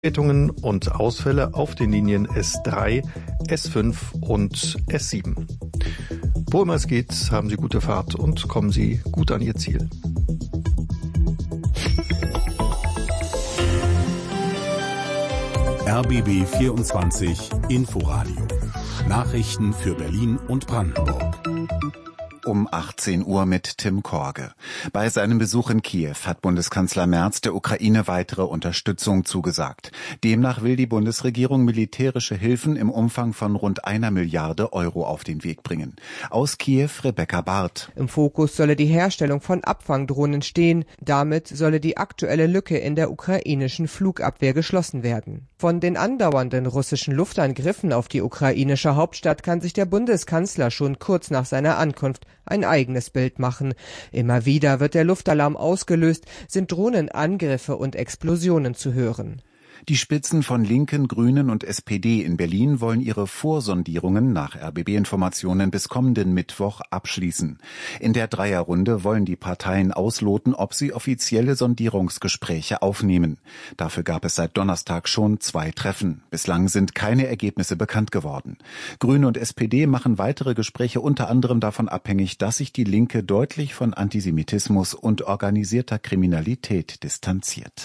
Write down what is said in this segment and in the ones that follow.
Verspätungen und Ausfälle auf den Linien S3, S5 und S7. Wo immer es geht, haben Sie gute Fahrt und kommen Sie gut an Ihr Ziel. RBB 24 Inforadio. Nachrichten für Berlin und Brandenburg. Um 18 Uhr mit Tim Korge. Bei seinem Besuch in Kiew hat Bundeskanzler Merz der Ukraine weitere Unterstützung zugesagt. Demnach will die Bundesregierung militärische Hilfen im Umfang von rund 1 Milliarde Euro auf den Weg bringen. Aus Kiew Rebecca Barth. Im Fokus solle die Herstellung von Abfangdrohnen stehen. Damit solle die aktuelle Lücke in der ukrainischen Flugabwehr geschlossen werden. Von den andauernden russischen Luftangriffen auf die ukrainische Hauptstadt kann sich der Bundeskanzler schon kurz nach seiner Ankunft ein eigenes Bild machen. Immer wieder wird der Luftalarm ausgelöst, sind Drohnenangriffe und Explosionen zu hören. Die Spitzen von Linken, Grünen und SPD in Berlin wollen ihre Vorsondierungen nach RBB-Informationen bis kommenden Mittwoch abschließen. In der Dreierrunde wollen die Parteien ausloten, ob sie offizielle Sondierungsgespräche aufnehmen. Dafür gab es seit Donnerstag schon 2 Treffen. Bislang sind keine Ergebnisse bekannt geworden. Grüne und SPD machen weitere Gespräche unter anderem davon abhängig, dass sich die Linke deutlich von Antisemitismus und organisierter Kriminalität distanziert.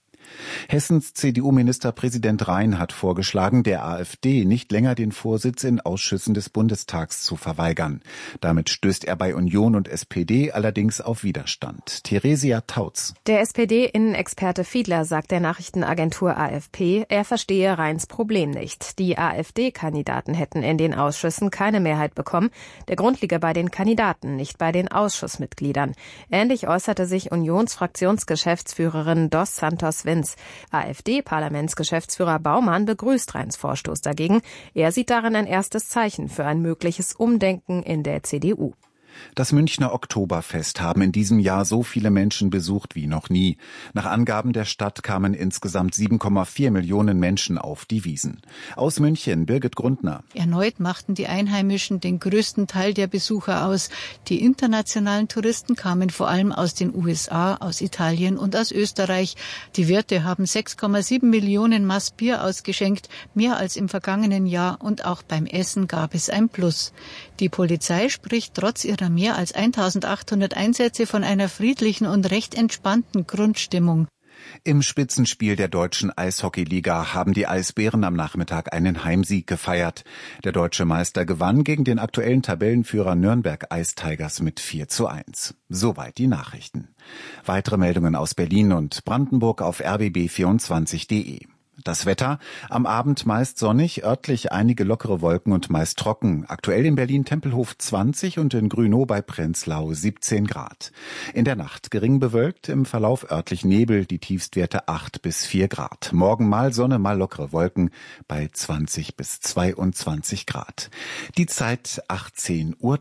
Hessens CDU-Ministerpräsident Rhein hat vorgeschlagen, der AfD nicht länger den Vorsitz in Ausschüssen des Bundestags zu verweigern. Damit stößt er bei Union und SPD allerdings auf Widerstand. Theresia Tautz. Der SPD-Innenexperte Fiedler sagt der Nachrichtenagentur AFP, er verstehe Rheins Problem nicht. Die AfD-Kandidaten hätten in den Ausschüssen keine Mehrheit bekommen. Der Grund liege bei den Kandidaten, nicht bei den Ausschussmitgliedern. Ähnlich äußerte sich Unionsfraktionsgeschäftsführerin Dos Santos Vince. AfD-Parlamentsgeschäftsführer Baumann begrüßt Rheins Vorstoß dagegen. Er sieht darin ein erstes Zeichen für ein mögliches Umdenken in der CDU. Das Münchner Oktoberfest haben in diesem Jahr so viele Menschen besucht wie noch nie. Nach Angaben der Stadt kamen insgesamt 7,4 Millionen Menschen auf die Wiesn. Aus München, Birgit Grundner. Erneut machten die Einheimischen den größten Teil der Besucher aus. Die internationalen Touristen kamen vor allem aus den USA, aus Italien und aus Österreich. Die Wirte haben 6,7 Millionen Maß Bier ausgeschenkt, mehr als im vergangenen Jahr, und auch beim Essen gab es ein Plus. Die Polizei spricht trotz ihrer mehr als 1800 Einsätze von einer friedlichen und recht entspannten Grundstimmung. Im Spitzenspiel der deutschen Eishockeyliga haben die Eisbären am Nachmittag einen Heimsieg gefeiert. Der deutsche Meister gewann gegen den aktuellen Tabellenführer Nürnberg Ice Tigers mit 4:1. Soweit die Nachrichten. Weitere Meldungen aus Berlin und Brandenburg auf rbb24.de. Das Wetter: am Abend meist sonnig, örtlich einige lockere Wolken und meist trocken. Aktuell in Berlin-Tempelhof 20 und in Grünow bei Prenzlau 17 Grad. In der Nacht gering bewölkt, im Verlauf örtlich Nebel, die Tiefstwerte 8 bis 4 Grad. Morgen mal Sonne, mal lockere Wolken bei 20 bis 22 Grad. Die Zeit 18:03 Uhr.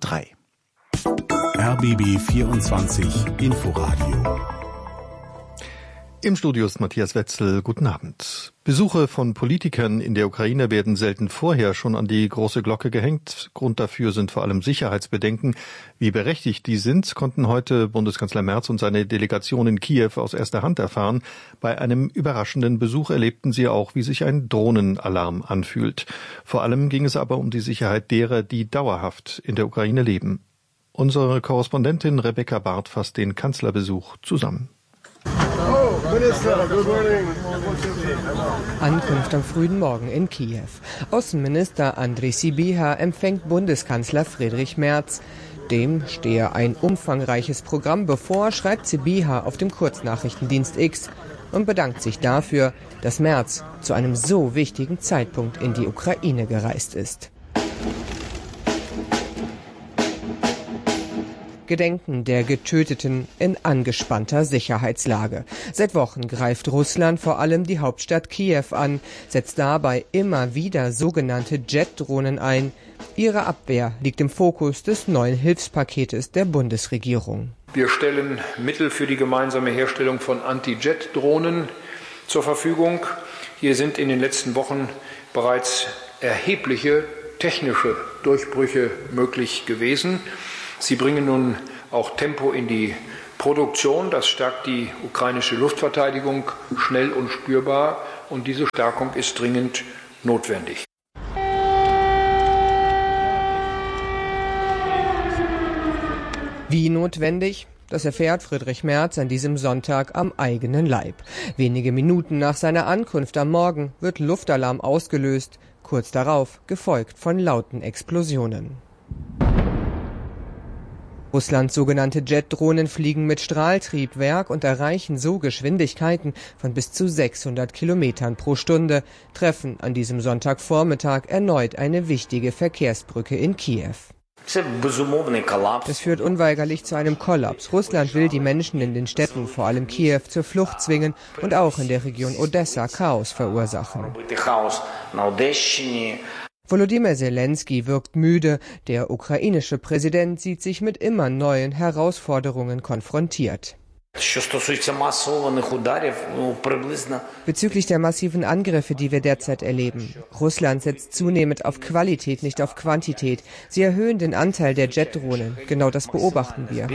RBB 24 Inforadio. Im Studio ist Matthias Wetzel. Guten Abend. Besuche von Politikern in der Ukraine werden selten vorher schon an die große Glocke gehängt. Grund dafür sind vor allem Sicherheitsbedenken. Wie berechtigt die sind, konnten heute Bundeskanzler Merz und seine Delegation in Kiew aus erster Hand erfahren. Bei einem überraschenden Besuch erlebten sie auch, wie sich ein Drohnenalarm anfühlt. Vor allem ging es aber um die Sicherheit derer, die dauerhaft in der Ukraine leben. Unsere Korrespondentin Rebecca Barth fasst den Kanzlerbesuch zusammen. Ankunft am frühen Morgen in Kiew. Außenminister Andrej Sybiha empfängt Bundeskanzler Friedrich Merz. Dem stehe ein umfangreiches Programm bevor, schreibt Sybiha auf dem Kurznachrichtendienst X und bedankt sich dafür, dass Merz zu einem so wichtigen Zeitpunkt in die Ukraine gereist ist. Gedenken der Getöteten in angespannter Sicherheitslage. Seit Wochen greift Russland vor allem die Hauptstadt Kiew an, setzt dabei immer wieder sogenannte Jet-Drohnen ein. Ihre Abwehr liegt im Fokus des neuen Hilfspaketes der Bundesregierung. Wir stellen Mittel für die gemeinsame Herstellung von Anti-Jet-Drohnen zur Verfügung. Hier sind in den letzten Wochen bereits erhebliche technische Durchbrüche möglich gewesen. Sie bringen nun auch Tempo in die Produktion. Das stärkt die ukrainische Luftverteidigung schnell und spürbar. und diese Stärkung ist dringend notwendig. Wie notwendig? Das erfährt Friedrich Merz an diesem Sonntag am eigenen Leib. Wenige Minuten nach seiner Ankunft am Morgen wird Luftalarm ausgelöst, kurz darauf gefolgt von lauten Explosionen. Russlands sogenannte Jet-Drohnen fliegen mit Strahltriebwerk und erreichen so Geschwindigkeiten von bis zu 600 Kilometern pro Stunde, treffen an diesem Sonntagvormittag erneut eine wichtige Verkehrsbrücke in Kiew. Das führt unweigerlich zu einem Kollaps. Russland will die Menschen in den Städten, vor allem Kiew, zur Flucht zwingen und auch in der Region Odessa Chaos verursachen. Volodymyr Zelensky wirkt müde. Der ukrainische Präsident sieht sich mit immer neuen Herausforderungen konfrontiert. Bezüglich der massiven Angriffe, die wir derzeit erleben. Russland setzt zunehmend auf Qualität, nicht auf Quantität. Sie erhöhen den Anteil der Jet-Drohnen. Genau das beobachten wir.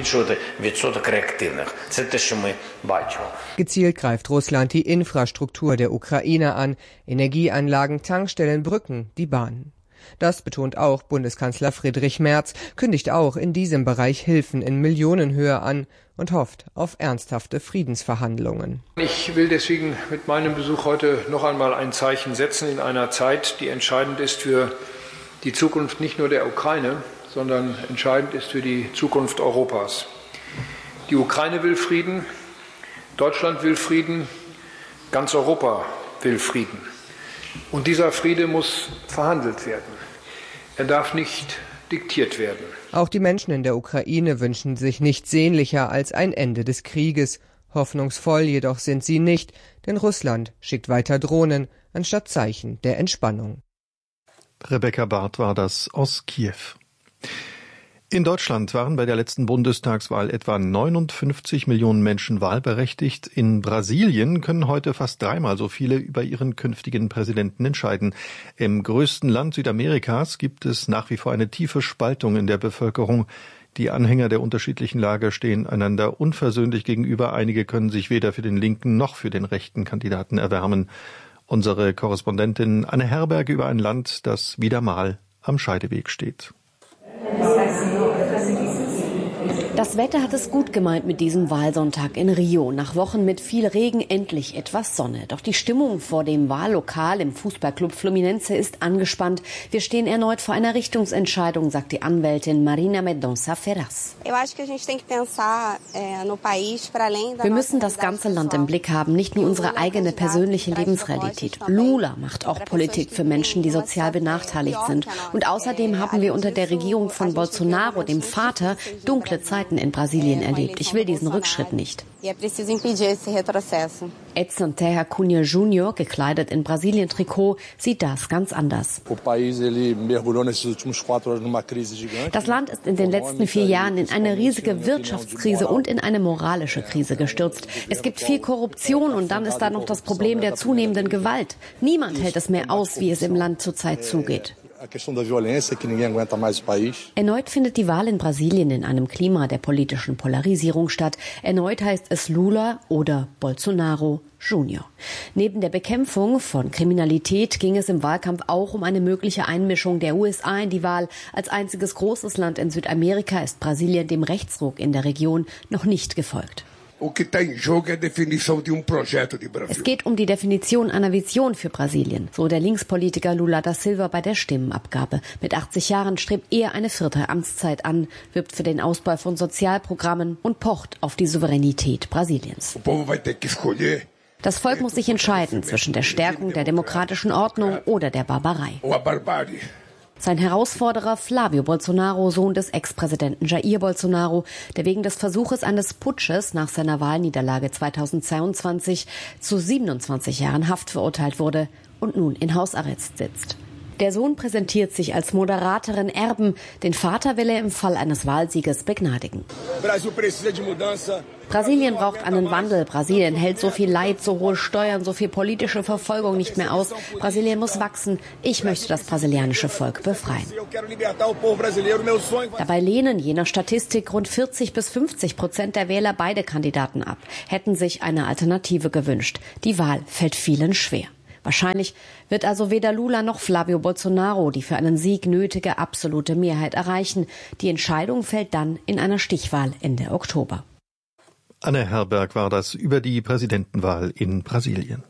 Gezielt greift Russland die Infrastruktur der Ukraine an. Energieanlagen, Tankstellen, Brücken, die Bahn. Das betont auch Bundeskanzler Friedrich Merz, kündigt auch in diesem Bereich Hilfen in Millionenhöhe an und hofft auf ernsthafte Friedensverhandlungen. Ich will deswegen mit meinem Besuch heute noch einmal ein Zeichen setzen in einer Zeit, die entscheidend ist für die Zukunft nicht nur der Ukraine, sondern entscheidend ist für die Zukunft Europas. Die Ukraine will Frieden, Deutschland will Frieden, ganz Europa will Frieden. Und dieser Friede muss verhandelt werden. Er darf nicht diktiert werden. Auch die Menschen in der Ukraine wünschen sich nichts sehnlicher als ein Ende des Krieges. Hoffnungsvoll jedoch sind sie nicht, denn Russland schickt weiter Drohnen anstatt Zeichen der Entspannung. Rebecca Barth war das aus Kiew. In Deutschland waren bei der letzten Bundestagswahl etwa 59 Millionen Menschen wahlberechtigt. In Brasilien können heute fast dreimal so viele über ihren künftigen Präsidenten entscheiden. Im größten Land Südamerikas gibt es nach wie vor eine tiefe Spaltung in der Bevölkerung. Die Anhänger der unterschiedlichen Lager stehen einander unversöhnlich gegenüber. Einige können sich weder für den linken noch für den rechten Kandidaten erwärmen. Unsere Korrespondentin Anne Herberg über ein Land, das wieder mal am Scheideweg steht. Das Wetter hat es gut gemeint mit diesem Wahlsonntag in Rio. Nach Wochen mit viel Regen endlich etwas Sonne. Doch die Stimmung vor dem Wahllokal im Fußballclub Fluminense ist angespannt. Wir stehen erneut vor einer Richtungsentscheidung, sagt die Anwältin Marina Mendonça Ferraz. Wir müssen das ganze Land im Blick haben, nicht nur unsere eigene persönliche Lebensrealität. Lula macht auch Politik für Menschen, die sozial benachteiligt sind. Und außerdem haben wir unter der Regierung von Bolsonaro, dem Vater, dunkle Zeiten in Brasilien erlebt. Ich will diesen Rückschritt nicht. Edson Terra Cunha Jr., gekleidet in Brasilien-Trikot, sieht das ganz anders. Das Land ist in den letzten 4 Jahren in eine riesige Wirtschaftskrise und in eine moralische Krise gestürzt. Es gibt viel Korruption und dann ist da noch das Problem der zunehmenden Gewalt. Niemand hält es mehr aus, wie es im Land zurzeit zugeht. Erneut findet die Wahl in Brasilien in einem Klima der politischen Polarisierung statt. Erneut heißt es Lula oder Bolsonaro Jr. Neben der Bekämpfung von Kriminalität ging es im Wahlkampf auch um eine mögliche Einmischung der USA in die Wahl. Als einziges großes Land in Südamerika ist Brasilien dem Rechtsruck in der Region noch nicht gefolgt. Es geht um die Definition einer Vision für Brasilien, so der Linkspolitiker Lula da Silva bei der Stimmenabgabe. Mit 80 Jahren strebt er eine 4. Amtszeit an, wirbt für den Ausbau von Sozialprogrammen und pocht auf die Souveränität Brasiliens. Das Volk muss sich entscheiden zwischen der Stärkung der demokratischen Ordnung oder der Barbarei. Sein Herausforderer Flávio Bolsonaro, Sohn des Ex-Präsidenten Jair Bolsonaro, der wegen des Versuches eines Putsches nach seiner Wahlniederlage 2022 zu 27 Jahren Haft verurteilt wurde und nun in Hausarrest sitzt. Der Sohn präsentiert sich als moderateren Erben. Den Vater will er im Fall eines Wahlsieges begnadigen. Brasilien braucht einen Wandel. Brasilien hält so viel Leid, so hohe Steuern, so viel politische Verfolgung nicht mehr aus. Brasilien muss wachsen. Ich möchte das brasilianische Volk befreien. Dabei lehnen je nach Statistik rund 40-50% der Wähler beide Kandidaten ab, hätten sich eine Alternative gewünscht. Die Wahl fällt vielen schwer. Wahrscheinlich wird also weder Lula noch Flavio Bolsonaro die für einen Sieg nötige absolute Mehrheit erreichen. Die Entscheidung fällt dann in einer Stichwahl Ende Oktober. Anne Herberg war das über die Präsidentenwahl in Brasilien.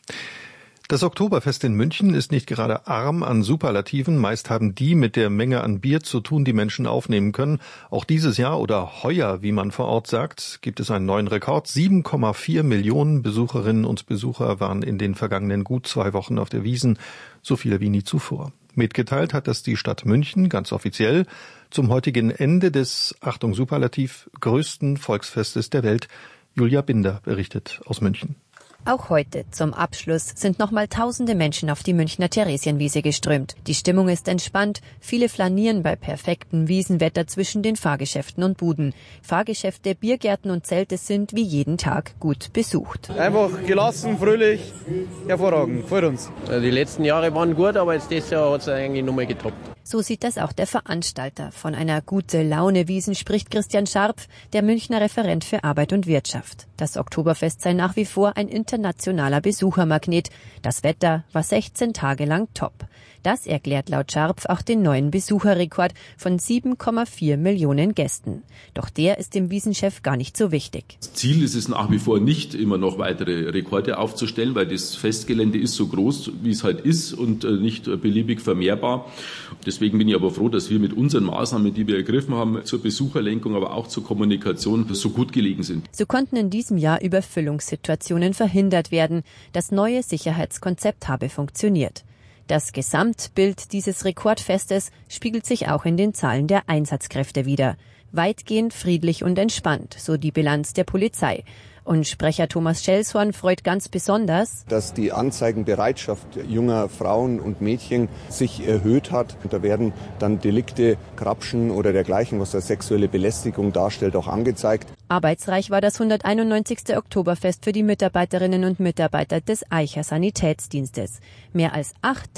Das Oktoberfest in München ist nicht gerade arm an Superlativen. Meist haben die mit der Menge an Bier zu tun, die Menschen aufnehmen können. Auch dieses Jahr oder heuer, wie man vor Ort sagt, gibt es einen neuen Rekord. 7,4 Millionen Besucherinnen und Besucher waren in den vergangenen gut 2 Wochen auf der Wiesn. So viele wie nie zuvor. Mitgeteilt hat das die Stadt München ganz offiziell zum heutigen Ende des, Achtung Superlativ, größten Volksfestes der Welt. Julia Binder berichtet aus München. Auch heute zum Abschluss sind nochmal tausende Menschen auf die Münchner Theresienwiese geströmt. Die Stimmung ist entspannt, viele flanieren bei perfektem Wiesenwetter zwischen den Fahrgeschäften und Buden. Fahrgeschäfte, Biergärten und Zelte sind wie jeden Tag gut besucht. Einfach gelassen, fröhlich, hervorragend, freut uns. Die letzten Jahre waren gut, aber jetzt dieses Jahr hat es eigentlich nochmal getoppt. So sieht das auch der Veranstalter. Von einer Gute-Laune-Wiesn spricht Christian Scharpf, der Münchner Referent für Arbeit und Wirtschaft. Das Oktoberfest sei nach wie vor ein internationaler Besuchermagnet. Das Wetter war 16 Tage lang top. Das erklärt laut Scharpf auch den neuen Besucherrekord von 7,4 Millionen Gästen. Doch der ist dem Wiesenchef gar nicht so wichtig. Ziel ist es nach wie vor nicht, immer noch weitere Rekorde aufzustellen, weil das Festgelände ist so groß, wie es halt ist und nicht beliebig vermehrbar. Deswegen bin ich aber froh, dass wir mit unseren Maßnahmen, die wir ergriffen haben, zur Besucherlenkung, aber auch zur Kommunikation so gut gelegen sind. So konnten in diesem Jahr Überfüllungssituationen verhindert werden. Das neue Sicherheitskonzept habe funktioniert. Das Gesamtbild dieses Rekordfestes spiegelt sich auch in den Zahlen der Einsatzkräfte wider. Weitgehend friedlich und entspannt, so die Bilanz der Polizei. Und Sprecher Thomas Schelshorn freut ganz besonders, dass die Anzeigenbereitschaft junger Frauen und Mädchen sich erhöht hat. Und da werden dann Delikte, Grapschen oder dergleichen, was da sexuelle Belästigung darstellt, auch angezeigt. Arbeitsreich war das 191. Oktoberfest für die Mitarbeiterinnen und Mitarbeiter des Eicher Sanitätsdienstes. Mehr als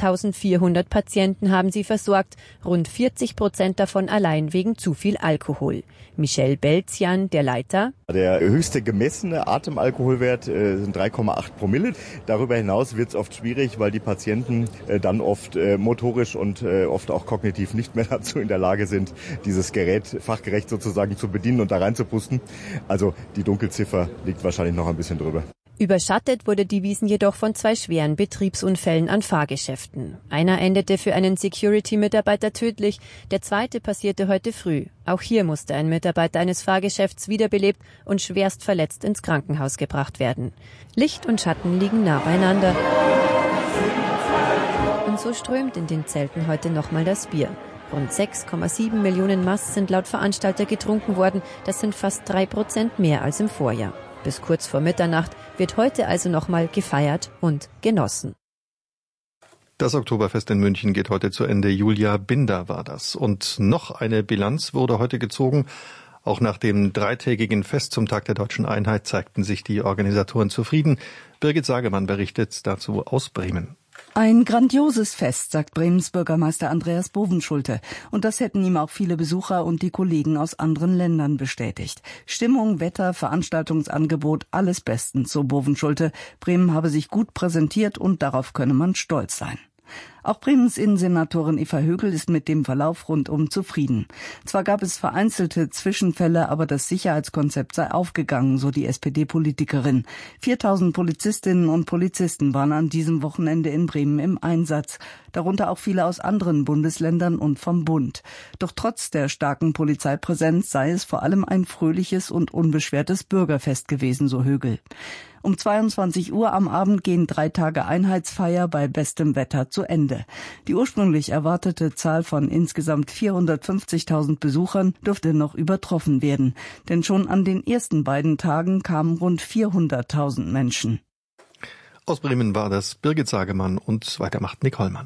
8.400 Patienten haben sie versorgt, rund 40% davon allein wegen zu viel Alkohol. Michel Belzian, der Leiter. Der höchste gemessene Atemalkoholwert sind 3,8 Promille. Darüber hinaus wird es oft schwierig, weil die Patienten dann oft motorisch und oft auch kognitiv nicht mehr dazu in der Lage sind, dieses Gerät fachgerecht sozusagen zu bedienen und da reinzupusten. Also die Dunkelziffer liegt wahrscheinlich noch ein bisschen drüber. Überschattet wurde die Wiesn jedoch von 2 schweren Betriebsunfällen an Fahrgeschäften. Einer endete für einen Security-Mitarbeiter tödlich, der zweite passierte heute früh. Auch hier musste ein Mitarbeiter eines Fahrgeschäfts wiederbelebt und schwerst verletzt ins Krankenhaus gebracht werden. Licht und Schatten liegen nah beieinander. Und so strömt in den Zelten heute nochmal das Bier. Rund 6,7 Millionen Maß sind laut Veranstalter getrunken worden. Das sind fast 3% mehr als im Vorjahr. Bis kurz vor Mitternacht wird heute also nochmal gefeiert und genossen. Das Oktoberfest in München geht heute zu Ende. Julia Binder war das. Und noch eine Bilanz wurde heute gezogen. Auch nach dem 3-tägigen Fest zum Tag der Deutschen Einheit zeigten sich die Organisatoren zufrieden. Birgit Sagemann berichtet dazu aus Bremen. Ein grandioses Fest, sagt Bremens Bürgermeister Andreas Bovenschulte. Und das hätten ihm auch viele Besucher und die Kollegen aus anderen Ländern bestätigt. Stimmung, Wetter, Veranstaltungsangebot, alles bestens, so Bovenschulte. Bremen habe sich gut präsentiert und darauf könne man stolz sein. Auch Bremens Innensenatorin Eva Högel ist mit dem Verlauf rundum zufrieden. Zwar gab es vereinzelte Zwischenfälle, aber das Sicherheitskonzept sei aufgegangen, so die SPD-Politikerin. 4.000 Polizistinnen und Polizisten waren an diesem Wochenende in Bremen im Einsatz, darunter auch viele aus anderen Bundesländern und vom Bund. Doch trotz der starken Polizeipräsenz sei es vor allem ein fröhliches und unbeschwertes Bürgerfest gewesen, so Högel. Um 22 Uhr am Abend gehen 3 Tage Einheitsfeier bei bestem Wetter zu Ende. Die ursprünglich erwartete Zahl von insgesamt 450.000 Besuchern dürfte noch übertroffen werden. Denn schon an den ersten beiden Tagen kamen rund 400.000 Menschen. Aus Bremen war das Birgit Sagemann und weiter macht Nick Hollmann.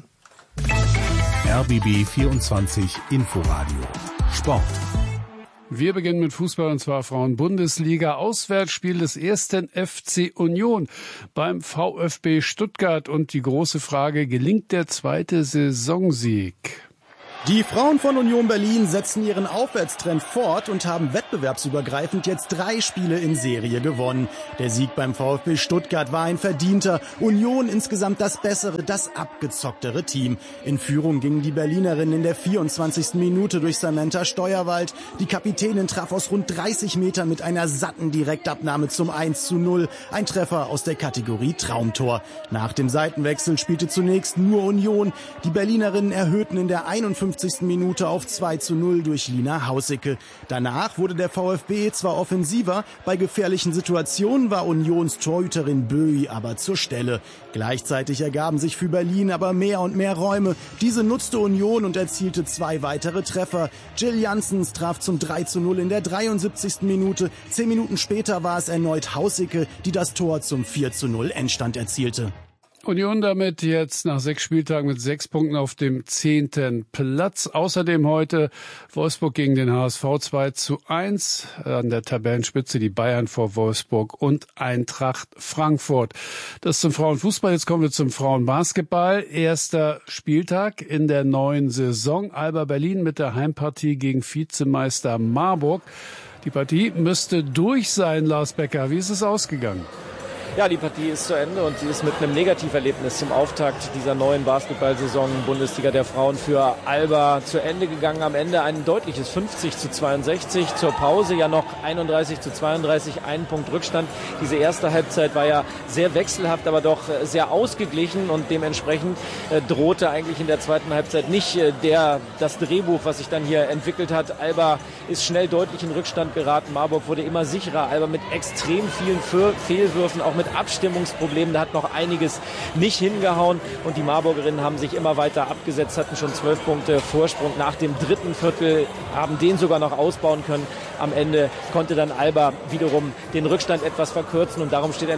RBB 24 Inforadio Sport. Wir beginnen mit Fußball, und zwar Frauen-Bundesliga. Auswärtsspiel des 1. FC Union beim VfB Stuttgart. Und die große Frage, gelingt der 2. Saisonsieg? Die Frauen von Union Berlin setzen ihren Aufwärtstrend fort und haben wettbewerbsübergreifend jetzt 3 Spiele in Serie gewonnen. Der Sieg beim VfB Stuttgart war ein verdienter. Union insgesamt das bessere, das abgezocktere Team. In Führung gingen die Berlinerinnen in der 24. Minute durch Samantha Steuerwald. Die Kapitänin traf aus rund 30 Metern mit einer satten Direktabnahme zum 1:0. Ein Treffer aus der Kategorie Traumtor. Nach dem Seitenwechsel spielte zunächst nur Union. Die Berlinerinnen erhöhten in der 51. Minute auf 2:0 durch Lina Hausicke. Danach wurde der VfB zwar offensiver, bei gefährlichen Situationen war Unions Torhüterin Böi aber zur Stelle. Gleichzeitig ergaben sich für Berlin aber mehr und mehr Räume. Diese nutzte Union und erzielte 2 weitere Treffer. Jill Janssens traf zum 3:0 in der 73. Minute. 10 Minuten später war es erneut Hausicke, die das Tor zum 4:0 Endstand erzielte. Union damit jetzt nach 6 Spieltagen mit 6 Punkten auf dem 10. Platz. Außerdem heute Wolfsburg gegen den HSV 2:1. An der Tabellenspitze die Bayern vor Wolfsburg und Eintracht Frankfurt. Das zum Frauenfußball. Jetzt kommen wir zum Frauenbasketball. 1. Spieltag in der neuen Saison. Alba Berlin mit der Heimpartie gegen Vizemeister Marburg. Die Partie müsste durch sein, Lars Becker. Wie ist es ausgegangen? Ja, die Partie ist zu Ende und sie ist mit einem Negativerlebnis zum Auftakt dieser neuen Basketballsaison Bundesliga der Frauen für Alba zu Ende gegangen. Am Ende ein deutliches 50:62. Zur Pause ja noch 31:32, 1 Punkt Rückstand. Diese erste Halbzeit war ja sehr wechselhaft, aber doch sehr ausgeglichen und dementsprechend drohte eigentlich in der zweiten Halbzeit nicht das Drehbuch, was sich dann hier entwickelt hat. Alba ist schnell deutlich in Rückstand geraten. Marburg wurde immer sicherer. Alba mit extrem vielen Fehlwürfen, auch mit Abstimmungsproblemen, da hat noch einiges nicht hingehauen und die Marburgerinnen haben sich immer weiter abgesetzt, hatten schon 12 Punkte Vorsprung nach dem dritten Viertel, haben den sogar noch ausbauen können. Am Ende konnte dann Alba wiederum den Rückstand etwas verkürzen und darum steht ein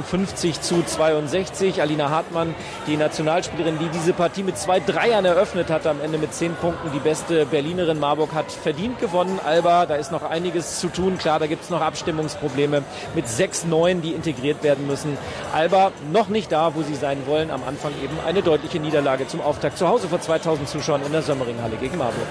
50:62. Alina Hartmann, die Nationalspielerin, die diese Partie mit 2 Dreiern eröffnet hat, am Ende mit 10 Punkten die beste Berlinerin. Marburg hat verdient gewonnen. Alba, da ist noch einiges zu tun. Klar, da gibt es noch Abstimmungsprobleme mit 6-9, die integriert werden müssen. Alba noch nicht da, wo sie sein wollen. Am Anfang eben eine deutliche Niederlage zum Auftakt zu Hause vor 2000 Zuschauern in der Sömmering-Halle gegen Marburg.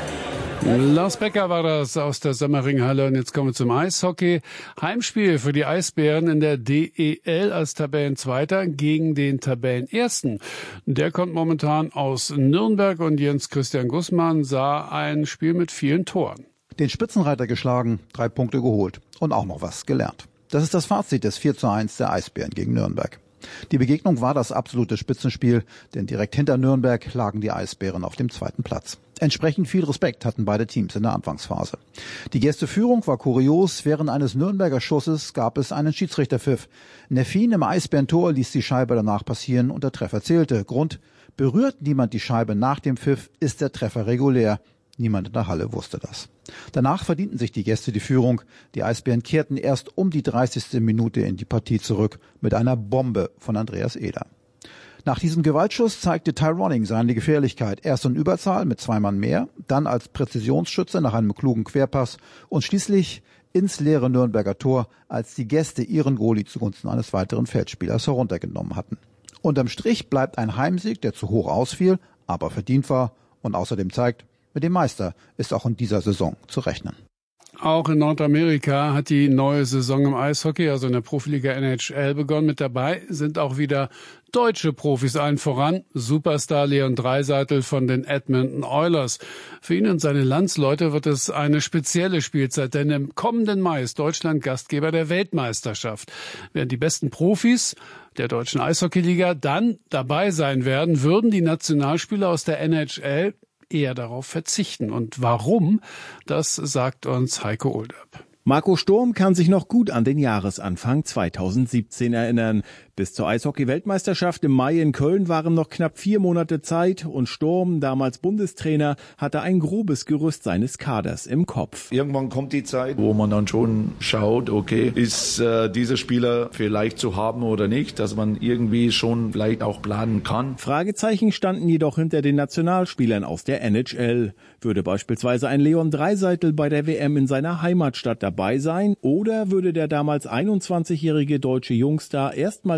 Lars Becker war das aus der Sömmering-Halle und jetzt kommen wir zum Eishockey. Heimspiel für die Eisbären in der DEL als Tabellenzweiter gegen den Tabellenersten. Der kommt momentan aus Nürnberg und Jens Christian Gussmann sah ein Spiel mit vielen Toren. Den Spitzenreiter geschlagen, 3 Punkte geholt und auch noch was gelernt. Das ist das Fazit des 4:1 der Eisbären gegen Nürnberg. Die Begegnung war das absolute Spitzenspiel, denn direkt hinter Nürnberg lagen die Eisbären auf dem 2. Platz. Entsprechend viel Respekt hatten beide Teams in der Anfangsphase. Die Gästeführung war kurios. Während eines Nürnberger Schusses gab es einen Schiedsrichterpfiff. Neffin im Eisbärentor ließ die Scheibe danach passieren und der Treffer zählte. Grund: berührt niemand die Scheibe nach dem Pfiff, ist der Treffer regulär. Niemand in der Halle wusste das. Danach verdienten sich die Gäste die Führung. Die Eisbären kehrten erst um die 30. Minute in die Partie zurück mit einer Bombe von Andreas Eder. Nach diesem Gewaltschuss zeigte Ty Ronning seine Gefährlichkeit. Erst in Überzahl mit 2 Mann mehr, dann als Präzisionsschütze nach einem klugen Querpass und schließlich ins leere Nürnberger Tor, als die Gäste ihren Goalie zugunsten eines weiteren Feldspielers heruntergenommen hatten. Unterm Strich bleibt ein Heimsieg, der zu hoch ausfiel, aber verdient war und außerdem zeigt, mit dem Meister ist auch in dieser Saison zu rechnen. Auch in Nordamerika hat die neue Saison im Eishockey, also in der Profiliga NHL, begonnen. Mit dabei sind auch wieder deutsche Profis, allen voran Superstar Leon Draisaitl von den Edmonton Oilers. Für ihn und seine Landsleute wird es eine spezielle Spielzeit, denn im kommenden Mai ist Deutschland Gastgeber der Weltmeisterschaft. Während die besten Profis der deutschen Eishockeyliga dann dabei sein werden, würden die Nationalspieler aus der NHL eher darauf verzichten. Und warum, das sagt uns Heiko Olderb. Marco Sturm kann sich noch gut an den Jahresanfang 2017 erinnern. Bis zur Eishockey-Weltmeisterschaft im Mai in Köln waren noch knapp 4 Monate Zeit und Sturm, damals Bundestrainer, hatte ein grobes Gerüst seines Kaders im Kopf. Irgendwann kommt die Zeit, wo man dann schon schaut, okay, ist dieser Spieler vielleicht zu haben oder nicht, dass man irgendwie schon vielleicht auch planen kann. Fragezeichen standen jedoch hinter den Nationalspielern aus der NHL. Würde beispielsweise ein Leon Draisaitl bei der WM in seiner Heimatstadt dabei sein oder würde der damals 21-jährige deutsche Jungstar erstmals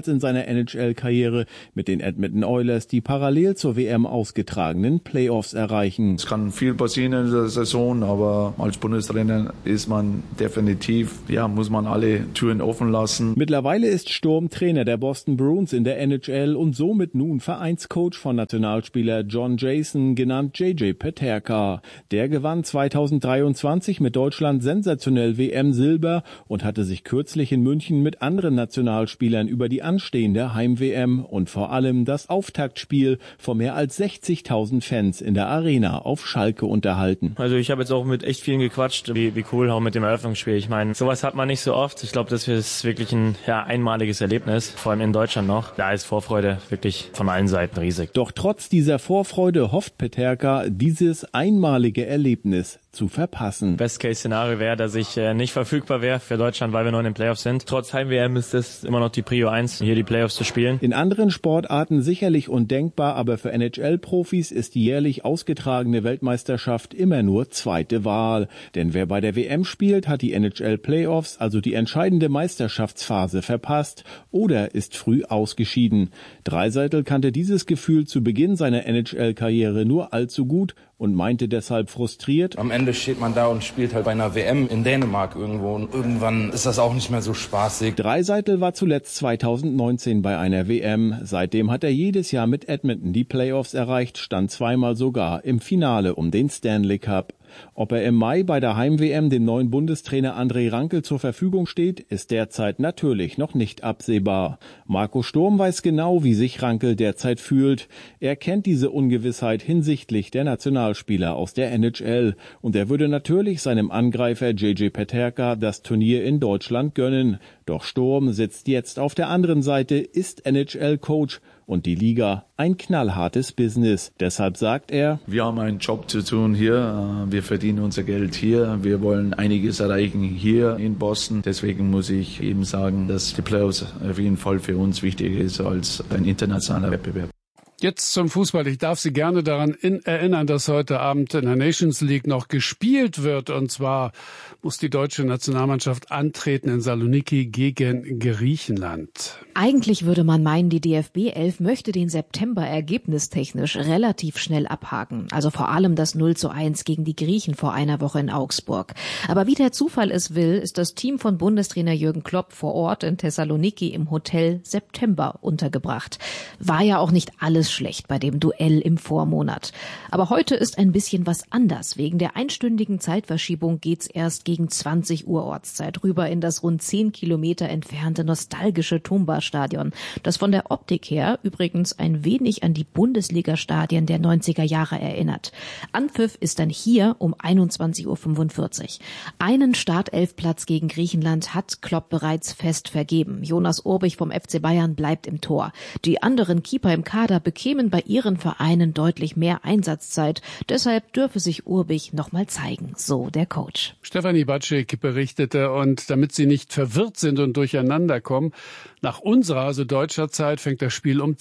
erstmals in seiner NHL-Karriere mit den Edmonton Oilers die parallel zur WM ausgetragenen Playoffs erreichen. Es kann viel passieren in der Saison, aber als Bundestrainer ist man definitiv, muss man alle Türen offen lassen. Mittlerweile ist Sturm Trainer der Boston Bruins in der NHL und somit nun Vereinscoach von Nationalspieler John Jason, genannt JJ Peterka. Der gewann 2023 mit Deutschland sensationell WM-Silber und hatte sich kürzlich in München mit anderen Nationalspielern über die anstehende Heim-WM und vor allem das Auftaktspiel vor mehr als 60.000 Fans in der Arena auf Schalke unterhalten. Also ich habe jetzt auch mit echt vielen gequatscht, wie cool auch mit dem Eröffnungsspiel. Ich meine, sowas hat man nicht so oft. Ich glaube, das ist wirklich ein einmaliges Erlebnis, vor allem in Deutschland noch. Da ist Vorfreude wirklich von allen Seiten riesig. Doch trotz dieser Vorfreude hofft Peterka, dieses einmalige Erlebnis zu verpassen. Best-Case-Szenario wäre, dass ich nicht verfügbar wäre für Deutschland, weil wir noch in den Playoffs sind. Trotz Heim-WM ist das immer noch die Prio 1, hier die Playoffs zu spielen. In anderen Sportarten sicherlich undenkbar, aber für NHL-Profis ist die jährlich ausgetragene Weltmeisterschaft immer nur zweite Wahl. Denn wer bei der WM spielt, hat die NHL-Playoffs, also die entscheidende Meisterschaftsphase, verpasst oder ist früh ausgeschieden. Dreiseitel kannte dieses Gefühl zu Beginn seiner NHL-Karriere nur allzu gut und meinte deshalb frustriert: Am Ende steht man da und spielt halt bei einer WM in Dänemark irgendwo und irgendwann ist das auch nicht mehr so spaßig. Dreiseitel war zuletzt 2019 bei einer WM. Seitdem hat er jedes Jahr mit Edmonton die Playoffs erreicht, stand zweimal sogar im Finale um den Stanley Cup. Ob er im Mai bei der Heim-WM dem neuen Bundestrainer André Rankel zur Verfügung steht, ist derzeit natürlich noch nicht absehbar. Marco Sturm weiß genau, wie sich Rankel derzeit fühlt. Er kennt diese Ungewissheit hinsichtlich der Nationalspieler aus der NHL und er würde natürlich seinem Angreifer JJ Peterka das Turnier in Deutschland gönnen. Doch Sturm sitzt jetzt auf der anderen Seite, ist NHL-Coach und die Liga ein knallhartes Business. Deshalb sagt er: Wir haben einen Job zu tun hier, wir verdienen unser Geld hier, wir wollen einiges erreichen hier in Boston. Deswegen muss ich eben sagen, dass die Playoffs auf jeden Fall für uns wichtiger ist als ein internationaler Wettbewerb. Jetzt zum Fußball. Ich darf Sie gerne daran erinnern, dass heute Abend in der Nations League noch gespielt wird. Und zwar muss die deutsche Nationalmannschaft antreten in Saloniki gegen Griechenland. Eigentlich würde man meinen, die DFB 11 möchte den September ergebnistechnisch relativ schnell abhaken. Also vor allem das 0:1 gegen die Griechen vor einer Woche in Augsburg. Aber wie der Zufall es will, ist das Team von Bundestrainer Jürgen Klopp vor Ort in Thessaloniki im Hotel September untergebracht. War ja auch nicht alles schlecht bei dem Duell im Vormonat. Aber heute ist ein bisschen was anders. Wegen der einstündigen Zeitverschiebung geht's erst gegen 20 Uhr Ortszeit rüber in das rund 10 Kilometer entfernte nostalgische Tumba-Stadion, das von der Optik her übrigens ein wenig an die Bundesliga-Stadien der 90er Jahre erinnert. Anpfiff ist dann hier um 21:45 Uhr. Einen Startelfplatz gegen Griechenland hat Klopp bereits fest vergeben. Jonas Urbich vom FC Bayern bleibt im Tor. Die anderen Keeper im Kader bekämen bei ihren Vereinen deutlich mehr Einsatzzeit. Deshalb dürfe sich Urbich nochmal zeigen, so der Coach. Stefanie Batschik berichtete, und damit Sie nicht verwirrt sind und durcheinander kommen, nach unserer, also deutscher Zeit, fängt das Spiel um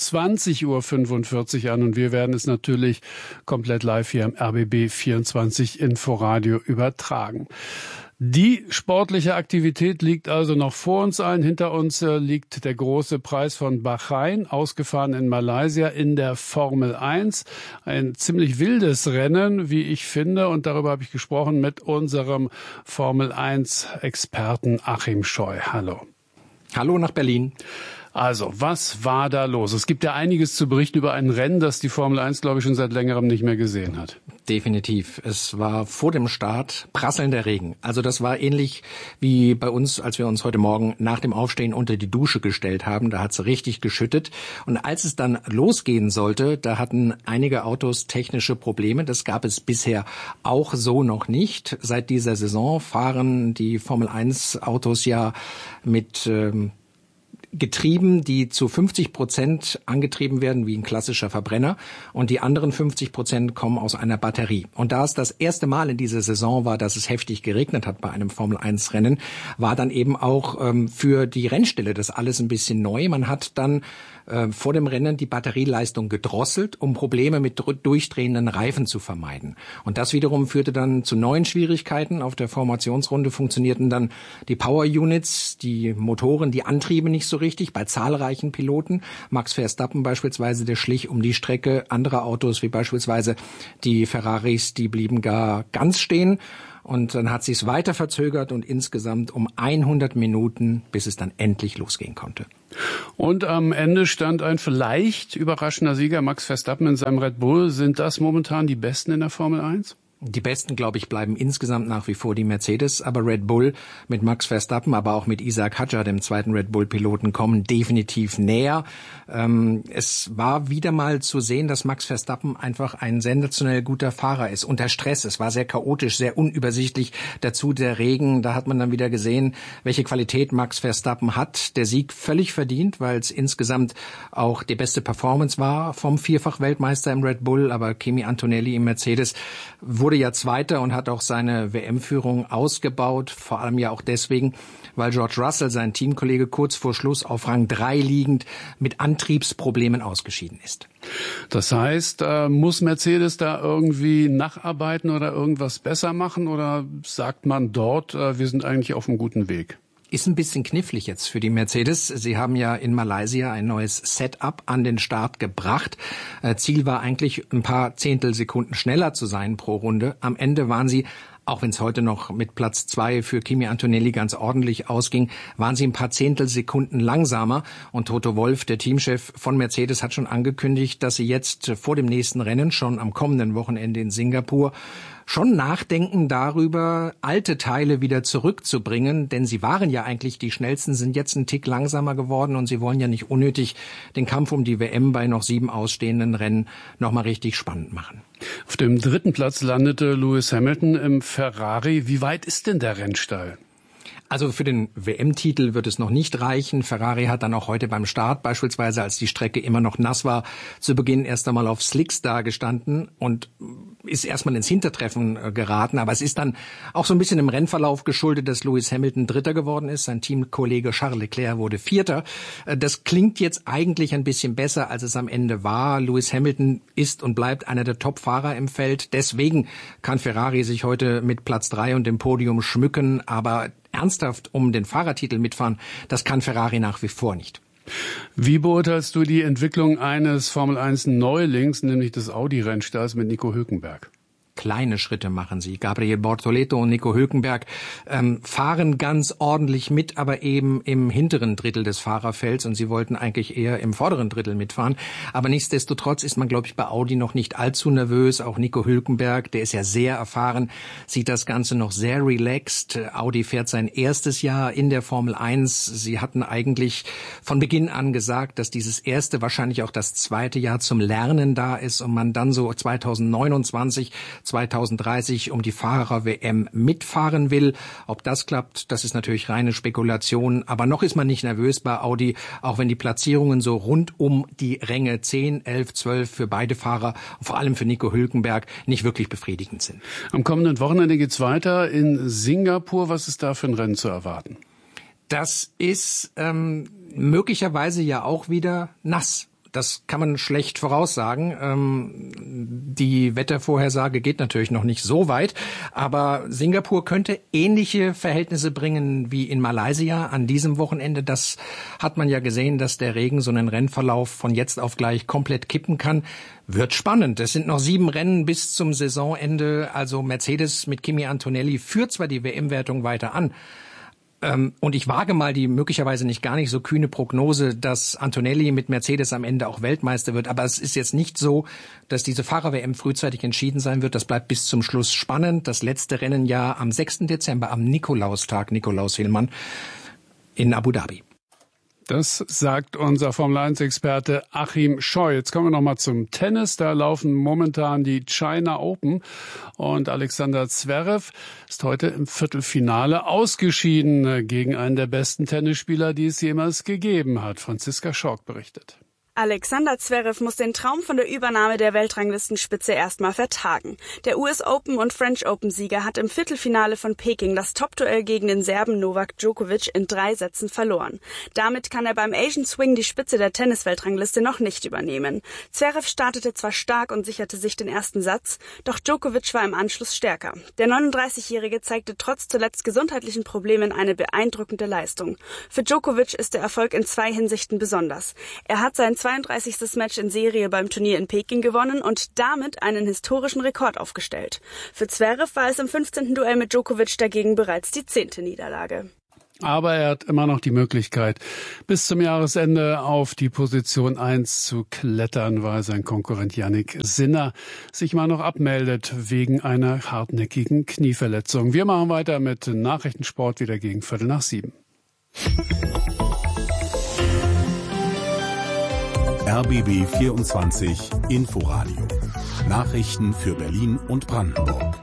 20:45 Uhr an und wir werden es natürlich komplett live hier im RBB 24 Inforadio übertragen. Die sportliche Aktivität liegt also noch vor uns allen. Hinter uns liegt der große Preis von Bahrain, ausgefahren in Malaysia in der Formel 1. Ein ziemlich wildes Rennen, wie ich finde. Und darüber habe ich gesprochen mit unserem Formel 1-Experten Achim Scheu. Hallo. Hallo nach Berlin. Also, was war da los? Es gibt ja einiges zu berichten über ein Rennen, das die Formel 1, glaube ich, schon seit längerem nicht mehr gesehen hat. Definitiv. Es war vor dem Start prasselnder Regen. Also das war ähnlich wie bei uns, als wir uns heute Morgen nach dem Aufstehen unter die Dusche gestellt haben. Da hat es richtig geschüttet. Und als es dann losgehen sollte, da hatten einige Autos technische Probleme. Das gab es bisher auch so noch nicht. Seit dieser Saison fahren die Formel 1 Autos ja mit Getrieben, die zu 50% angetrieben werden wie ein klassischer Verbrenner und die anderen 50% kommen aus einer Batterie. Und da es das erste Mal in dieser Saison war, dass es heftig geregnet hat bei einem Formel-1-Rennen, war dann eben auch für die Rennstelle das alles ein bisschen neu. Man hat dann vor dem Rennen die Batterieleistung gedrosselt, um Probleme mit durchdrehenden Reifen zu vermeiden. Und das wiederum führte dann zu neuen Schwierigkeiten. Auf der Formationsrunde funktionierten dann die Power Units, die Motoren, die Antriebe nicht so richtig bei zahlreichen Piloten. Max Verstappen beispielsweise, der schlich um die Strecke. Andere Autos wie beispielsweise die Ferraris, die blieben gar ganz stehen. Und dann hat sie es weiter verzögert und insgesamt um 100 Minuten, bis es dann endlich losgehen konnte. Und am Ende stand ein vielleicht überraschender Sieger, Max Verstappen in seinem Red Bull. Sind das momentan die Besten in der Formel 1? Die Besten, glaube ich, bleiben insgesamt nach wie vor die Mercedes, aber Red Bull mit Max Verstappen, aber auch mit Isaac Hadjar, dem zweiten Red Bull-Piloten, kommen definitiv näher. Es war wieder mal zu sehen, dass Max Verstappen einfach ein sensationell guter Fahrer ist, unter Stress. Es war sehr chaotisch, sehr unübersichtlich. Dazu der Regen, da hat man dann wieder gesehen, welche Qualität Max Verstappen hat. Der Sieg völlig verdient, weil es insgesamt auch die beste Performance war vom Vierfach-Weltmeister im Red Bull, aber Kimi Antonelli im Mercedes wurde ja Zweiter und hat auch seine WM-Führung ausgebaut, vor allem ja auch deswegen, weil George Russell, sein Teamkollege, kurz vor Schluss auf Rang 3 liegend mit Antriebsproblemen ausgeschieden ist. Das heißt, muss Mercedes da irgendwie nacharbeiten oder irgendwas besser machen oder sagt man dort, wir sind eigentlich auf einem guten Weg? Ist ein bisschen knifflig jetzt für die Mercedes. Sie haben ja in Malaysia ein neues Setup an den Start gebracht. Ziel war eigentlich, ein paar Zehntelsekunden schneller zu sein pro Runde. Am Ende waren sie, auch wenn es heute noch mit Platz 2 für Kimi Antonelli ganz ordentlich ausging, waren sie ein paar Zehntelsekunden langsamer. Und Toto Wolff, der Teamchef von Mercedes, hat schon angekündigt, dass sie jetzt vor dem nächsten Rennen, schon am kommenden Wochenende in Singapur, schon nachdenken darüber, alte Teile wieder zurückzubringen, denn sie waren ja eigentlich die schnellsten, sind jetzt einen Tick langsamer geworden und sie wollen ja nicht unnötig den Kampf um die WM bei noch 7 ausstehenden Rennen nochmal richtig spannend machen. Auf dem 3. Platz landete Lewis Hamilton im Ferrari. Wie weit ist denn der Rennstall? Also für den WM-Titel wird es noch nicht reichen. Ferrari hat dann auch heute beim Start, beispielsweise als die Strecke immer noch nass war, zu Beginn erst einmal auf Slicks dagestanden und ist erstmal ins Hintertreffen geraten. Aber es ist dann auch so ein bisschen im Rennverlauf geschuldet, dass Lewis Hamilton Dritter geworden ist. Sein Teamkollege Charles Leclerc wurde Vierter. Das klingt jetzt eigentlich ein bisschen besser, als es am Ende war. Lewis Hamilton ist und bleibt einer der Top-Fahrer im Feld. Deswegen kann Ferrari sich heute mit Platz 3 und dem Podium schmücken. Aber ernsthaft um den Fahrertitel mitfahren, das kann Ferrari nach wie vor nicht. Wie beurteilst du die Entwicklung eines Formel-1-Neulings, nämlich des Audi-Rennstalls mit Nico Hülkenberg? Kleine Schritte machen sie. Gabriel Bortoleto und Nico Hülkenberg fahren ganz ordentlich mit, aber eben im hinteren Drittel des Fahrerfelds und sie wollten eigentlich eher im vorderen Drittel mitfahren. Aber nichtsdestotrotz ist man, glaube ich, bei Audi noch nicht allzu nervös. Auch Nico Hülkenberg, der ist ja sehr erfahren, sieht das Ganze noch sehr relaxed. Audi fährt sein erstes Jahr in der Formel 1. Sie hatten eigentlich von Beginn an gesagt, dass dieses erste, wahrscheinlich auch das zweite Jahr zum Lernen da ist und man dann so 2029 2030 um die Fahrer-WM mitfahren will. Ob das klappt, das ist natürlich reine Spekulation. Aber noch ist man nicht nervös bei Audi, auch wenn die Platzierungen so rund um die Ränge 10, 11, 12 für beide Fahrer, vor allem für Nico Hülkenberg, nicht wirklich befriedigend sind. Am kommenden Wochenende geht's weiter in Singapur. Was ist da für ein Rennen zu erwarten? Das ist möglicherweise ja auch wieder nass. Das kann man schlecht voraussagen. Die Wettervorhersage geht natürlich noch nicht so weit, aber Singapur könnte ähnliche Verhältnisse bringen wie in Malaysia an diesem Wochenende. Das hat man ja gesehen, dass der Regen so einen Rennverlauf von jetzt auf gleich komplett kippen kann. Wird spannend. Es sind noch 7 Rennen bis zum Saisonende. Also Mercedes mit Kimi Antonelli führt zwar die WM-Wertung weiter an, und ich wage mal die möglicherweise nicht gar nicht so kühne Prognose, dass Antonelli mit Mercedes am Ende auch Weltmeister wird. Aber es ist jetzt nicht so, dass diese Fahrer-WM frühzeitig entschieden sein wird. Das bleibt bis zum Schluss spannend. Das letzte Rennen ja am 6. Dezember, am Nikolaustag, Nikolaus Hillmann, in Abu Dhabi. Das sagt unser Formel-1-Experte Achim Scheu. Jetzt kommen wir nochmal zum Tennis. Da laufen momentan die China Open. Und Alexander Zverev ist heute im Viertelfinale ausgeschieden gegen einen der besten Tennisspieler, die es jemals gegeben hat. Franziska Schork berichtet. Alexander Zverev muss den Traum von der Übernahme der Weltranglistenspitze erstmal vertagen. Der US Open und French Open Sieger hat im Viertelfinale von Peking das Topduell gegen den Serben Novak Djokovic in 3 Sätzen verloren. Damit kann er beim Asian Swing die Spitze der Tennisweltrangliste noch nicht übernehmen. Zverev startete zwar stark und sicherte sich den ersten Satz, doch Djokovic war im Anschluss stärker. Der 39-Jährige zeigte trotz zuletzt gesundheitlichen Problemen eine beeindruckende Leistung. Für Djokovic ist der Erfolg in 2 Hinsichten besonders. Er hat sein 32. Match in Serie beim Turnier in Peking gewonnen und damit einen historischen Rekord aufgestellt. Für Zverev war es im 15. Duell mit Djokovic dagegen bereits die 10. Niederlage. Aber er hat immer noch die Möglichkeit, bis zum Jahresende auf die Position 1 zu klettern, weil sein Konkurrent Jannik Sinner sich mal noch abmeldet wegen einer hartnäckigen Knieverletzung. Wir machen weiter mit Nachrichtensport wieder gegen 6:15. RBB 24 Inforadio. Nachrichten für Berlin und Brandenburg.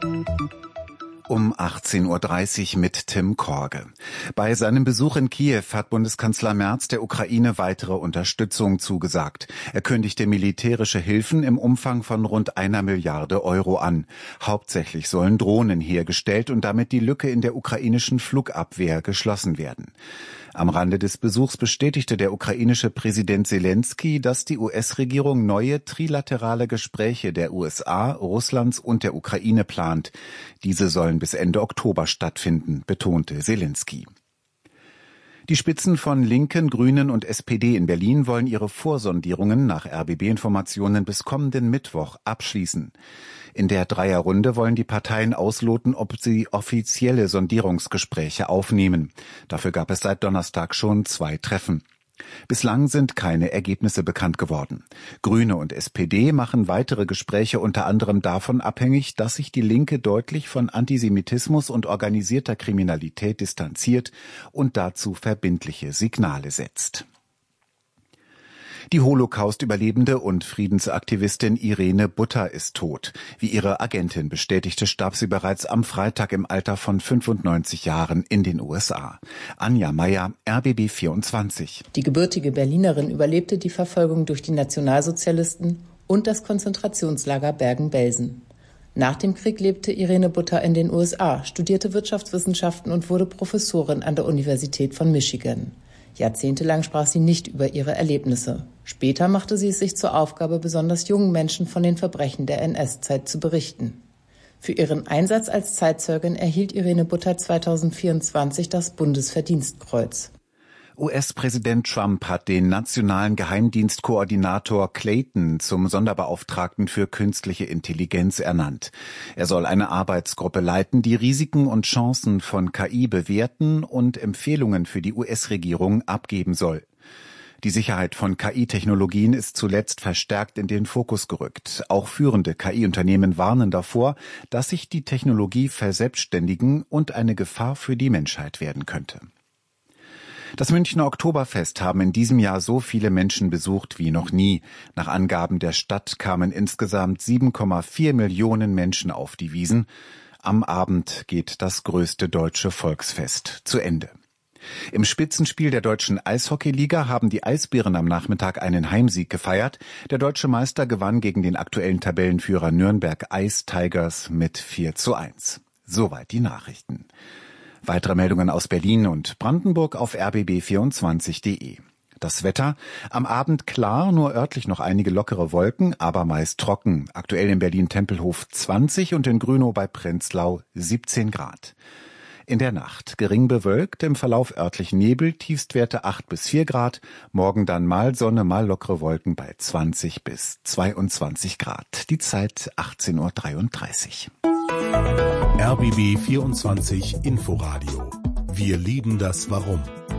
Um 18:30 Uhr mit Tim Korge. Bei seinem Besuch in Kiew hat Bundeskanzler Merz der Ukraine weitere Unterstützung zugesagt. Er kündigte militärische Hilfen im Umfang von rund 1 Milliarde Euro an. Hauptsächlich sollen Drohnen hergestellt und damit die Lücke in der ukrainischen Flugabwehr geschlossen werden. Am Rande des Besuchs bestätigte der ukrainische Präsident Selenskyj, dass die US-Regierung neue trilaterale Gespräche der USA, Russlands und der Ukraine plant. Diese sollen bis Ende Oktober stattfinden, betonte Selenskyj. Die Spitzen von Linken, Grünen und SPD in Berlin wollen ihre Vorsondierungen nach RBB-Informationen bis kommenden Mittwoch abschließen. In der Dreierrunde wollen die Parteien ausloten, ob sie offizielle Sondierungsgespräche aufnehmen. Dafür gab es seit Donnerstag schon 2 Treffen. Bislang sind keine Ergebnisse bekannt geworden. Grüne und SPD machen weitere Gespräche unter anderem davon abhängig, dass sich die Linke deutlich von Antisemitismus und organisierter Kriminalität distanziert und dazu verbindliche Signale setzt. Die Holocaust-Überlebende und Friedensaktivistin Irene Butter ist tot. Wie ihre Agentin bestätigte, starb sie bereits am Freitag im Alter von 95 Jahren in den USA. Anja Meyer, RBB 24. Die gebürtige Berlinerin überlebte die Verfolgung durch die Nationalsozialisten und das Konzentrationslager Bergen-Belsen. Nach dem Krieg lebte Irene Butter in den USA, studierte Wirtschaftswissenschaften und wurde Professorin an der Universität von Michigan. Jahrzehntelang sprach sie nicht über ihre Erlebnisse. Später machte sie es sich zur Aufgabe, besonders jungen Menschen von den Verbrechen der NS-Zeit zu berichten. Für ihren Einsatz als Zeitzeugin erhielt Irene Butter 2024 das Bundesverdienstkreuz. US-Präsident Trump hat den nationalen Geheimdienstkoordinator Clayton zum Sonderbeauftragten für künstliche Intelligenz ernannt. Er soll eine Arbeitsgruppe leiten, die Risiken und Chancen von KI bewerten und Empfehlungen für die US-Regierung abgeben soll. Die Sicherheit von KI-Technologien ist zuletzt verstärkt in den Fokus gerückt. Auch führende KI-Unternehmen warnen davor, dass sich die Technologie verselbstständigen und eine Gefahr für die Menschheit werden könnte. Das Münchner Oktoberfest haben in diesem Jahr so viele Menschen besucht wie noch nie. Nach Angaben der Stadt kamen insgesamt 7,4 Millionen Menschen auf die Wiesn. Am Abend geht das größte deutsche Volksfest zu Ende. Im Spitzenspiel der deutschen Eishockeyliga haben die Eisbären am Nachmittag einen Heimsieg gefeiert. Der deutsche Meister gewann gegen den aktuellen Tabellenführer Nürnberg Ice Tigers mit 4:1. Soweit die Nachrichten. Weitere Meldungen aus Berlin und Brandenburg auf rbb24.de. Das Wetter: am Abend klar, nur örtlich noch einige lockere Wolken, aber meist trocken. Aktuell in Berlin-Tempelhof 20 und in Grünow bei Prenzlau 17 Grad. In der Nacht gering bewölkt, im Verlauf örtlich Nebel, Tiefstwerte 8 bis 4 Grad. Morgen dann mal Sonne, mal lockere Wolken bei 20 bis 22 Grad. Die Zeit 18:33 Uhr. RBB 24 Inforadio. Wir lieben das Warum.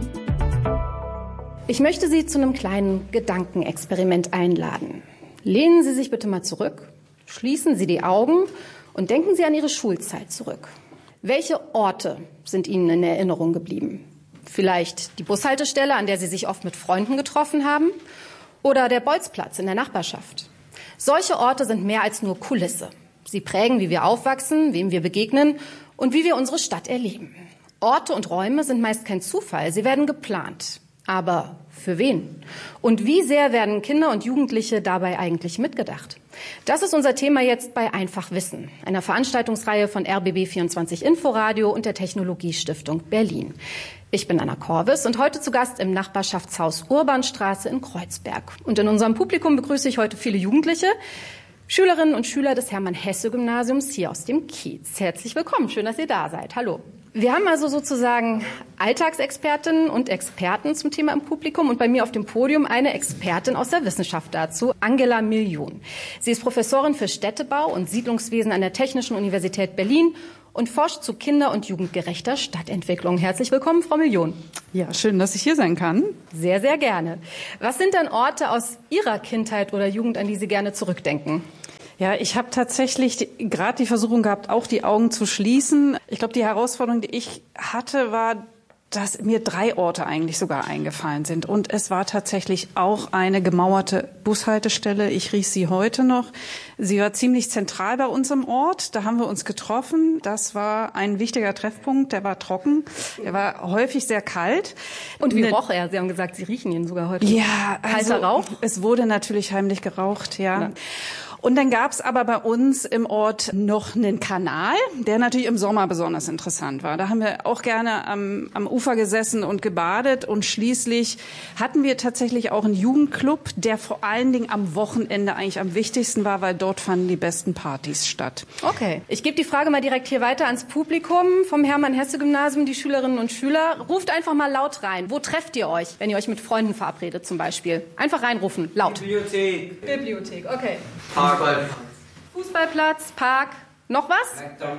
Ich möchte Sie zu einem kleinen Gedankenexperiment einladen. Lehnen Sie sich bitte mal zurück, schließen Sie die Augen und denken Sie an Ihre Schulzeit zurück. Welche Orte sind Ihnen in Erinnerung geblieben? Vielleicht die Bushaltestelle, an der Sie sich oft mit Freunden getroffen haben? Oder der Bolzplatz in der Nachbarschaft? Solche Orte sind mehr als nur Kulisse. Sie prägen, wie wir aufwachsen, wem wir begegnen und wie wir unsere Stadt erleben. Orte und Räume sind meist kein Zufall, sie werden geplant. Aber für wen? Und wie sehr werden Kinder und Jugendliche dabei eigentlich mitgedacht? Das ist unser Thema jetzt bei Einfach Wissen, einer Veranstaltungsreihe von RBB24 Inforadio und der Technologiestiftung Berlin. Ich bin Anna Korvis und heute zu Gast im Nachbarschaftshaus Urbanstraße in Kreuzberg. Und in unserem Publikum begrüße ich heute viele Jugendliche, Schülerinnen und Schüler des Hermann-Hesse-Gymnasiums hier aus dem Kiez. Herzlich willkommen, schön, dass ihr da seid. Hallo. Wir haben also sozusagen Alltagsexpertinnen und Experten zum Thema im Publikum und bei mir auf dem Podium eine Expertin aus der Wissenschaft dazu, Angela Miljon. Sie ist Professorin für Städtebau und Siedlungswesen an der Technischen Universität Berlin und forscht zu kinder- und jugendgerechter Stadtentwicklung. Herzlich willkommen, Frau Miljon. Ja, schön, dass ich hier sein kann. Sehr, sehr gerne. Was sind denn Orte aus Ihrer Kindheit oder Jugend, an die Sie gerne zurückdenken? Ja, ich habe tatsächlich gerade die Versuchung gehabt, auch die Augen zu schließen. Ich glaube, die Herausforderung, die ich hatte, war, dass mir 3 Orte eigentlich sogar eingefallen sind. Und es war tatsächlich auch eine gemauerte Bushaltestelle. Ich rieche sie heute noch. Sie war ziemlich zentral bei uns im Ort. Da haben wir uns getroffen. Das war ein wichtiger Treffpunkt. Der war trocken. Der war häufig sehr kalt. Und wie roch er? Sie haben gesagt, Sie riechen ihn sogar heute. Ja, kalter Rauch? Es wurde natürlich heimlich geraucht, ja. Und dann gab's aber bei uns im Ort noch einen Kanal, der natürlich im Sommer besonders interessant war. Da haben wir auch gerne am Ufer gesessen und gebadet. Und schließlich hatten wir tatsächlich auch einen Jugendclub, der vor allen Dingen am Wochenende eigentlich am wichtigsten war, weil dort fanden die besten Partys statt. Okay, ich gebe die Frage mal direkt hier weiter ans Publikum vom Hermann-Hesse-Gymnasium, die Schülerinnen und Schüler. Ruft einfach mal laut rein. Wo trefft ihr euch, wenn ihr euch mit Freunden verabredet zum Beispiel? Einfach reinrufen, laut. Bibliothek, okay. Fußballplatz, Park, noch was?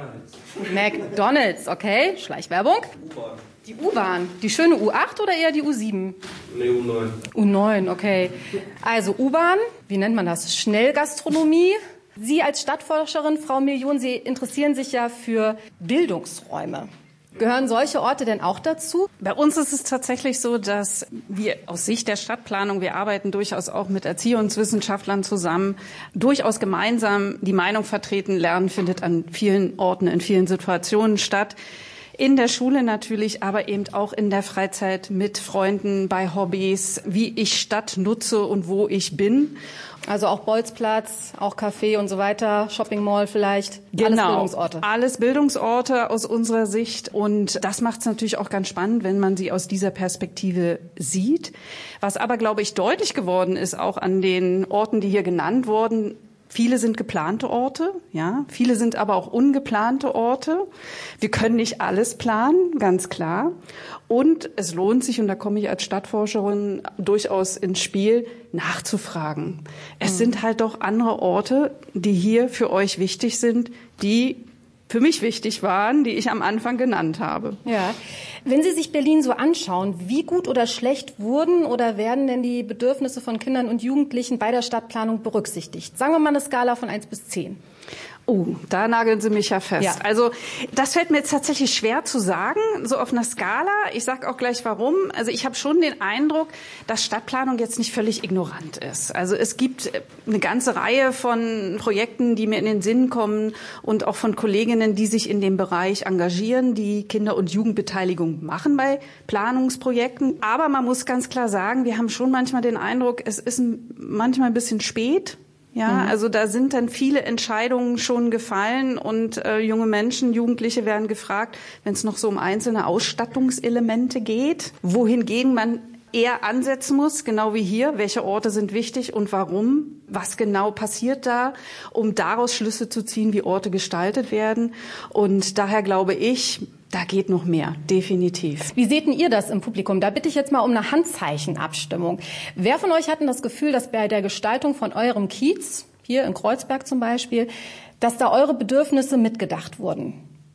McDonald's, okay. Schleichwerbung. U-Bahn. Die U-Bahn. Die schöne U8 oder eher die U7? Nee, U9. U9, okay. Also U-Bahn, wie nennt man das? Schnellgastronomie. Sie als Stadtforscherin, Frau Miljon, Sie interessieren sich ja für Bildungsräume. Gehören solche Orte denn auch dazu? Bei uns ist es tatsächlich so, dass wir aus Sicht der Stadtplanung, wir arbeiten durchaus auch mit Erziehungswissenschaftlern zusammen, durchaus gemeinsam die Meinung vertreten. Lernen findet an vielen Orten, in vielen Situationen statt. In der Schule natürlich, aber eben auch in der Freizeit mit Freunden, bei Hobbys, wie ich Stadt nutze und wo ich bin. Also auch Bolzplatz, auch Café und so weiter, Shopping Mall vielleicht. Genau, alles Bildungsorte. Alles Bildungsorte aus unserer Sicht. Und das macht es natürlich auch ganz spannend, wenn man sie aus dieser Perspektive sieht. Was aber, glaube ich, deutlich geworden ist, auch an den Orten, die hier genannt wurden, viele sind geplante Orte, ja. Viele sind aber auch ungeplante Orte. Wir können nicht alles planen, ganz klar. Und es lohnt sich, und da komme ich als Stadtforscherin durchaus ins Spiel, nachzufragen. Es sind halt doch andere Orte, die hier für euch wichtig sind, die für mich wichtig waren, die ich am Anfang genannt habe. Ja. Wenn Sie sich Berlin so anschauen, wie gut oder schlecht wurden oder werden denn die Bedürfnisse von Kindern und Jugendlichen bei der Stadtplanung berücksichtigt? Sagen wir mal eine Skala von 1 bis 10. Oh, da nageln Sie mich ja fest. Ja. Also das fällt mir jetzt tatsächlich schwer zu sagen, so auf einer Skala. Ich sage auch gleich warum. Also ich habe schon den Eindruck, dass Stadtplanung jetzt nicht völlig ignorant ist. Also es gibt eine ganze Reihe von Projekten, die mir in den Sinn kommen und auch von Kolleginnen, die sich in dem Bereich engagieren, die Kinder- und Jugendbeteiligung machen bei Planungsprojekten. Aber man muss ganz klar sagen, wir haben schon manchmal den Eindruck, es ist manchmal ein bisschen spät. Ja, also da sind dann viele Entscheidungen schon gefallen und junge Menschen, Jugendliche werden gefragt, wenn es noch so um einzelne Ausstattungselemente geht, wohingegen man eher ansetzen muss, genau wie hier, welche Orte sind wichtig und warum, was genau passiert da, um daraus Schlüsse zu ziehen, wie Orte gestaltet werden. Und daher glaube ich, da geht noch mehr, definitiv. Wie seht denn ihr das im Publikum? Da bitte ich jetzt mal um eine Handzeichenabstimmung. Wer von euch hat denn das Gefühl, dass bei der Gestaltung von eurem Kiez, hier in Kreuzberg zum Beispiel, dass da eure Bedürfnisse mitgedacht wurden?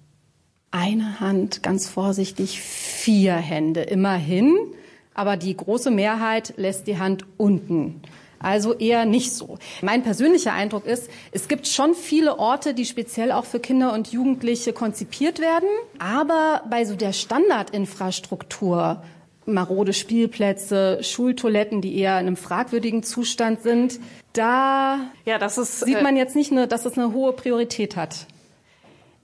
Eine Hand, ganz vorsichtig, 4 Hände, immerhin. Aber die große Mehrheit lässt die Hand unten. Also eher nicht so. Mein persönlicher Eindruck ist, es gibt schon viele Orte, die speziell auch für Kinder und Jugendliche konzipiert werden. Aber bei so der Standardinfrastruktur, marode Spielplätze, Schultoiletten, die eher in einem fragwürdigen Zustand sind, da sieht man jetzt nicht, dass es eine hohe Priorität hat.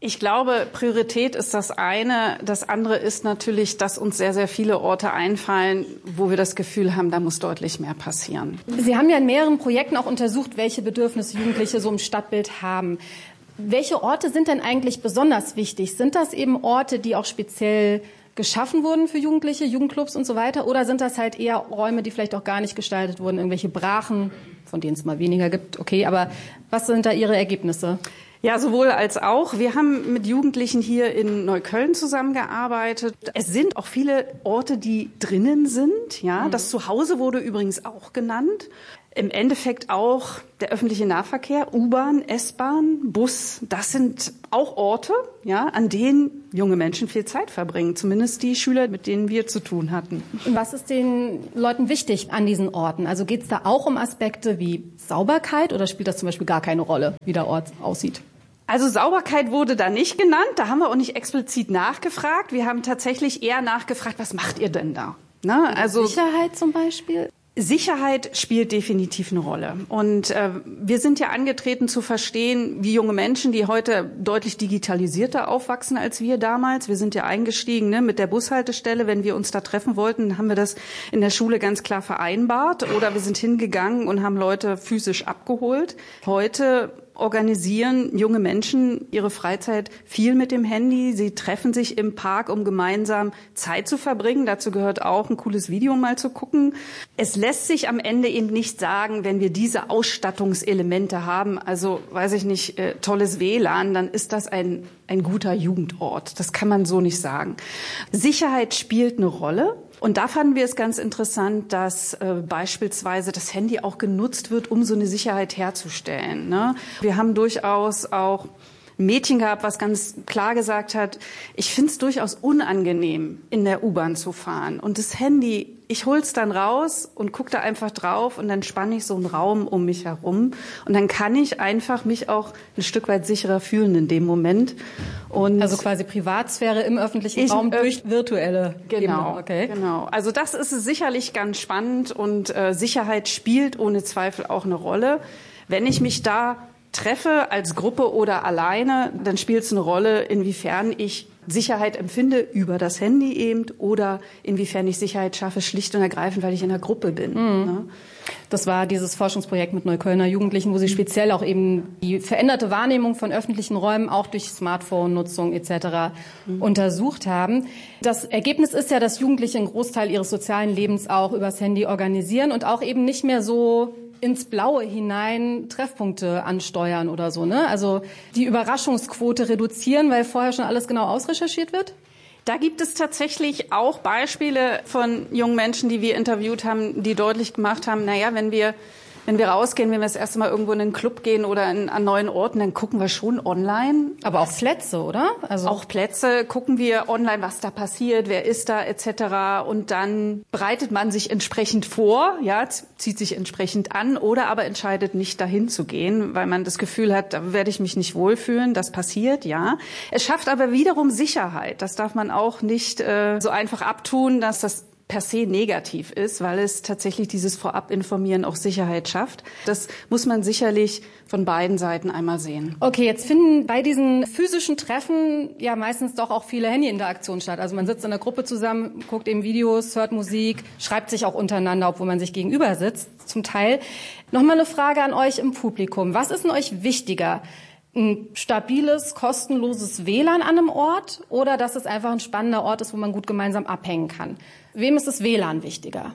Ich glaube, Priorität ist das eine. Das andere ist natürlich, dass uns sehr, sehr viele Orte einfallen, wo wir das Gefühl haben, da muss deutlich mehr passieren. Sie haben ja in mehreren Projekten auch untersucht, welche Bedürfnisse Jugendliche so im Stadtbild haben. Welche Orte sind denn eigentlich besonders wichtig? Sind das eben Orte, die auch speziell geschaffen wurden für Jugendliche, Jugendclubs und so weiter? Oder sind das halt eher Räume, die vielleicht auch gar nicht gestaltet wurden, irgendwelche Brachen, von denen es mal weniger gibt? Okay, aber was sind da Ihre Ergebnisse? Ja, sowohl als auch. Wir haben mit Jugendlichen hier in Neukölln zusammengearbeitet. Es sind auch viele Orte, die drinnen sind. Ja, das Zuhause wurde übrigens auch genannt. Im Endeffekt auch der öffentliche Nahverkehr, U-Bahn, S-Bahn, Bus. Das sind auch Orte, ja, an denen junge Menschen viel Zeit verbringen. Zumindest die Schüler, mit denen wir zu tun hatten. Was ist den Leuten wichtig an diesen Orten? Also geht es da auch um Aspekte wie Sauberkeit oder spielt das zum Beispiel gar keine Rolle, wie der Ort aussieht? Also Sauberkeit wurde da nicht genannt. Da haben wir auch nicht explizit nachgefragt. Wir haben tatsächlich eher nachgefragt, was macht ihr denn da? Na, also Sicherheit zum Beispiel? Sicherheit spielt definitiv eine Rolle. Und wir sind ja angetreten zu verstehen, wie junge Menschen, die heute deutlich digitalisierter aufwachsen als wir damals. Wir sind ja eingestiegen, ne, mit der Bushaltestelle. Wenn wir uns da treffen wollten, haben wir das in der Schule ganz klar vereinbart. Oder wir sind hingegangen und haben Leute physisch abgeholt. Heute organisieren junge Menschen ihre Freizeit viel mit dem Handy. Sie treffen sich im Park, um gemeinsam Zeit zu verbringen. Dazu gehört auch, ein cooles Video mal zu gucken. Es lässt sich am Ende eben nicht sagen, wenn wir diese Ausstattungselemente haben, also, weiß ich nicht, tolles WLAN, dann ist das ein guter Jugendort. Das kann man so nicht sagen. Sicherheit spielt eine Rolle. Und da fanden wir es ganz interessant, dass beispielsweise das Handy auch genutzt wird, um so eine Sicherheit herzustellen. Ne? Wir haben durchaus auch ein Mädchen gehabt, was ganz klar gesagt hat, ich finde es durchaus unangenehm, in der U-Bahn zu fahren. Und das Handy, ich hol's dann raus und gucke da einfach drauf und dann spanne ich so einen Raum um mich herum. Und dann kann ich einfach mich auch ein Stück weit sicherer fühlen in dem Moment. Und also quasi Privatsphäre im öffentlichen Raum durch virtuelle Genau, okay. Genau. Also das ist sicherlich ganz spannend und Sicherheit spielt ohne Zweifel auch eine Rolle. Wenn ich mich da treffe als Gruppe oder alleine, dann spielt es eine Rolle, inwiefern ich Sicherheit empfinde über das Handy eben oder inwiefern ich Sicherheit schaffe, schlicht und ergreifend, weil ich in einer Gruppe bin. Ne? Das war dieses Forschungsprojekt mit Neuköllner Jugendlichen, wo sie speziell auch eben die veränderte Wahrnehmung von öffentlichen Räumen auch durch Smartphone-Nutzung etc. untersucht haben. Das Ergebnis ist ja, dass Jugendliche einen Großteil ihres sozialen Lebens auch übers Handy organisieren und auch eben nicht mehr so ins Blaue hinein Treffpunkte ansteuern oder so, ne? Also die Überraschungsquote reduzieren, weil vorher schon alles genau ausrecherchiert wird? Da gibt es tatsächlich auch Beispiele von jungen Menschen, die wir interviewt haben, die deutlich gemacht haben, naja, wenn wir rausgehen, wenn wir das erste Mal irgendwo in einen Club gehen oder an neuen Orten, dann gucken wir schon online. Aber auch Plätze, oder? Also auch Plätze gucken wir online, was da passiert, wer ist da etc. Und dann bereitet man sich entsprechend vor, ja, zieht sich entsprechend an oder aber entscheidet nicht dahin zu gehen, weil man das Gefühl hat, da werde ich mich nicht wohlfühlen. Das passiert, ja. Es schafft aber wiederum Sicherheit. Das darf man auch nicht so einfach abtun, dass das per se negativ ist, weil es tatsächlich dieses Vorab-Informieren auch Sicherheit schafft. Das muss man sicherlich von beiden Seiten einmal sehen. Okay, jetzt finden bei diesen physischen Treffen ja meistens doch auch viele Handy-Interaktionen statt. Also man sitzt in einer Gruppe zusammen, guckt eben Videos, hört Musik, schreibt sich auch untereinander, obwohl man sich gegenüber sitzt, zum Teil. Nochmal eine Frage an euch im Publikum. Was ist denn euch wichtiger? Ein stabiles, kostenloses WLAN an einem Ort oder dass es einfach ein spannender Ort ist, wo man gut gemeinsam abhängen kann? Wem ist das WLAN wichtiger?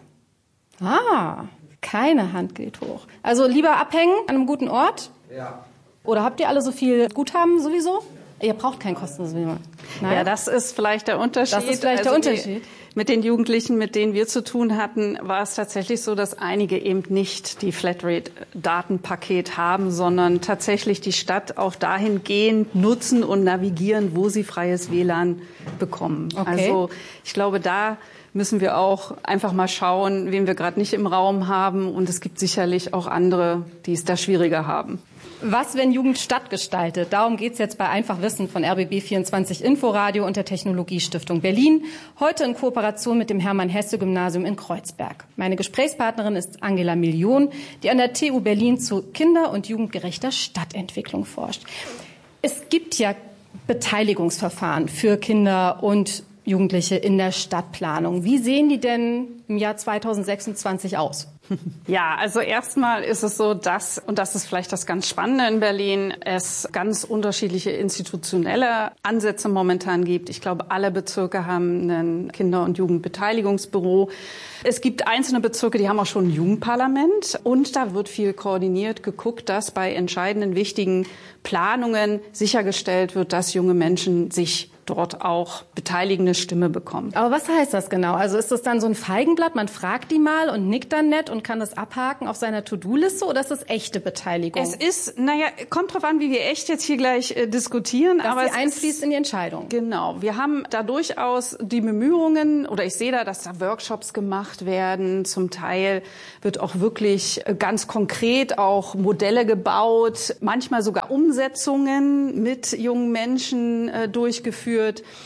Keine Hand geht hoch. Also lieber abhängen an einem guten Ort? Ja. Oder habt ihr alle so viel Guthaben sowieso? Ihr braucht kein kostenloses WLAN. Ja, das ist vielleicht der Unterschied. Das ist vielleicht der Unterschied. Mit den Jugendlichen, mit denen wir zu tun hatten, war es tatsächlich so, dass einige eben nicht die Flatrate-Datenpaket haben, sondern tatsächlich die Stadt auch dahingehend nutzen und navigieren, wo sie freies WLAN bekommen. Okay. Also ich glaube, da müssen wir auch einfach mal schauen, wen wir gerade nicht im Raum haben. Und es gibt sicherlich auch andere, die es da schwieriger haben. Was, wenn Jugend Stadt gestaltet? Darum geht's jetzt bei Einfach Wissen von RBB24 Inforadio und der Technologiestiftung Berlin. Heute in Kooperation mit dem Hermann-Hesse-Gymnasium in Kreuzberg. Meine Gesprächspartnerin ist Angela Million, die an der TU Berlin zu kinder- und jugendgerechter Stadtentwicklung forscht. Es gibt ja Beteiligungsverfahren für Kinder und Jugendliche in der Stadtplanung. Wie sehen die denn im Jahr 2026 aus? Ja, also erstmal ist es so, dass, und das ist vielleicht das ganz Spannende in Berlin, es ganz unterschiedliche institutionelle Ansätze momentan gibt. Ich glaube, alle Bezirke haben ein Kinder- und Jugendbeteiligungsbüro. Es gibt einzelne Bezirke, die haben auch schon ein Jugendparlament. Und da wird viel koordiniert geguckt, dass bei entscheidenden, wichtigen Planungen sichergestellt wird, dass junge Menschen sich dort auch beteiligende Stimme bekommen. Aber was heißt das genau? Also ist das dann so ein Feigenblatt, man fragt die mal und nickt dann nett und kann das abhaken auf seiner To-Do-Liste, oder ist das echte Beteiligung? Es ist, kommt drauf an, wie wir echt jetzt hier gleich diskutieren. Dass aber sie einfließt in die Entscheidung. Genau. Wir haben da durchaus die Bemühungen, oder ich sehe da, dass da Workshops gemacht werden. Zum Teil wird auch wirklich ganz konkret auch Modelle gebaut, manchmal sogar Umsetzungen mit jungen Menschen durchgeführt.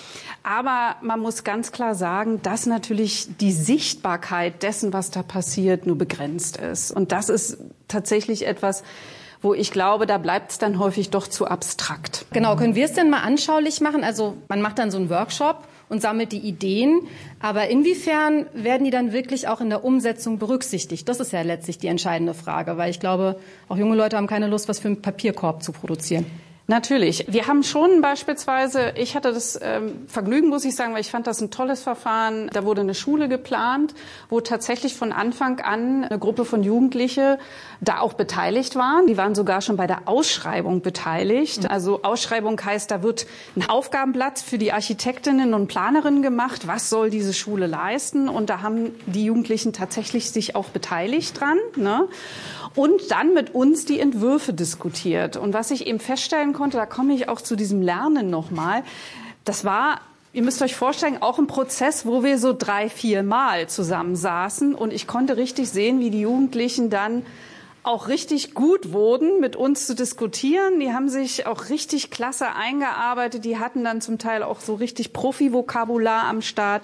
Aber man muss ganz klar sagen, dass natürlich die Sichtbarkeit dessen, was da passiert, nur begrenzt ist. Und das ist tatsächlich etwas, wo ich glaube, da bleibt es dann häufig doch zu abstrakt. Genau, können wir es denn mal anschaulich machen? Also man macht dann so einen Workshop und sammelt die Ideen. Aber inwiefern werden die dann wirklich auch in der Umsetzung berücksichtigt? Das ist ja letztlich die entscheidende Frage, weil ich glaube, auch junge Leute haben keine Lust, was für einen Papierkorb zu produzieren. Natürlich. Wir haben schon beispielsweise, ich hatte das Vergnügen, muss ich sagen, weil ich fand das ein tolles Verfahren. Da wurde eine Schule geplant, wo tatsächlich von Anfang an eine Gruppe von Jugendliche da auch beteiligt waren. Die waren sogar schon bei der Ausschreibung beteiligt. Also Ausschreibung heißt, da wird ein Aufgabenblatt für die Architektinnen und Planerinnen gemacht. Was soll diese Schule leisten? Und da haben die Jugendlichen tatsächlich sich auch beteiligt dran, ne? Und dann mit uns die Entwürfe diskutiert. Und was ich eben feststellen konnte, da komme ich auch zu diesem Lernen nochmal, das war, ihr müsst euch vorstellen, auch ein Prozess, wo wir so 3-4 Mal zusammensaßen. Und ich konnte richtig sehen, wie die Jugendlichen dann auch richtig gut wurden, mit uns zu diskutieren. Die haben sich auch richtig klasse eingearbeitet. Die hatten dann zum Teil auch so richtig Profi-Vokabular am Start.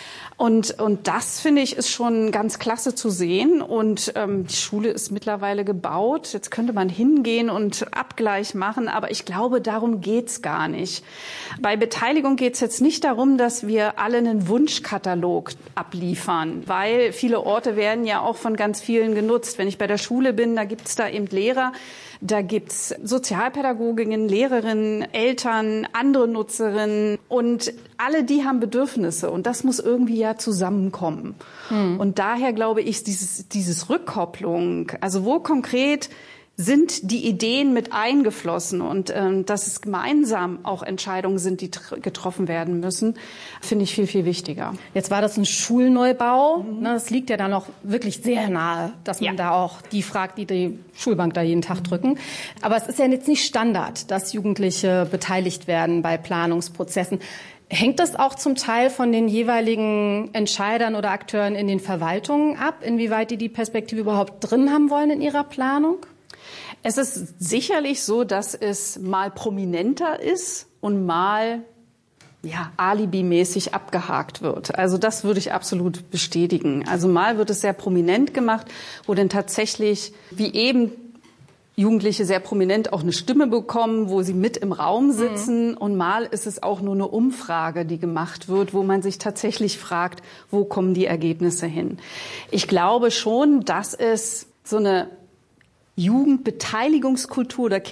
Und das, finde ich, ist schon ganz klasse zu sehen. Und die Schule ist mittlerweile gebaut. Jetzt könnte man hingehen und Abgleich machen, aber ich glaube, darum geht's gar nicht. Bei Beteiligung geht's jetzt nicht darum, dass wir alle einen Wunschkatalog abliefern, weil viele Orte werden ja auch von ganz vielen genutzt. Wenn ich bei der Schule bin, da gibt's da eben Lehrer, da gibt's Sozialpädagoginnen, Lehrerinnen, Eltern, andere Nutzerinnen und alle die haben Bedürfnisse und das muss irgendwie ja zusammenkommen. Und daher glaube ich, dieses Rückkopplung, also wo konkret sind die Ideen mit eingeflossen und dass es gemeinsam auch Entscheidungen sind, die getroffen werden müssen, finde ich viel, viel wichtiger. Jetzt war das ein Schulneubau. Das liegt ja dann auch wirklich sehr nahe, dass man da auch die fragt, die die Schulbank da jeden Tag drücken. Aber es ist ja jetzt nicht Standard, dass Jugendliche beteiligt werden bei Planungsprozessen. Hängt das auch zum Teil von den jeweiligen Entscheidern oder Akteuren in den Verwaltungen ab, inwieweit die Perspektive überhaupt drin haben wollen in ihrer Planung? Es ist sicherlich so, dass es mal prominenter ist und mal alibimäßig abgehakt wird. Also das würde ich absolut bestätigen. Also mal wird es sehr prominent gemacht, wo dann tatsächlich, wie eben Jugendliche sehr prominent auch eine Stimme bekommen, wo sie mit im Raum sitzen. Und mal ist es auch nur eine Umfrage, die gemacht wird, wo man sich tatsächlich fragt, wo kommen die Ergebnisse hin. Ich glaube schon, dass es so eine Jugendbeteiligungskultur oder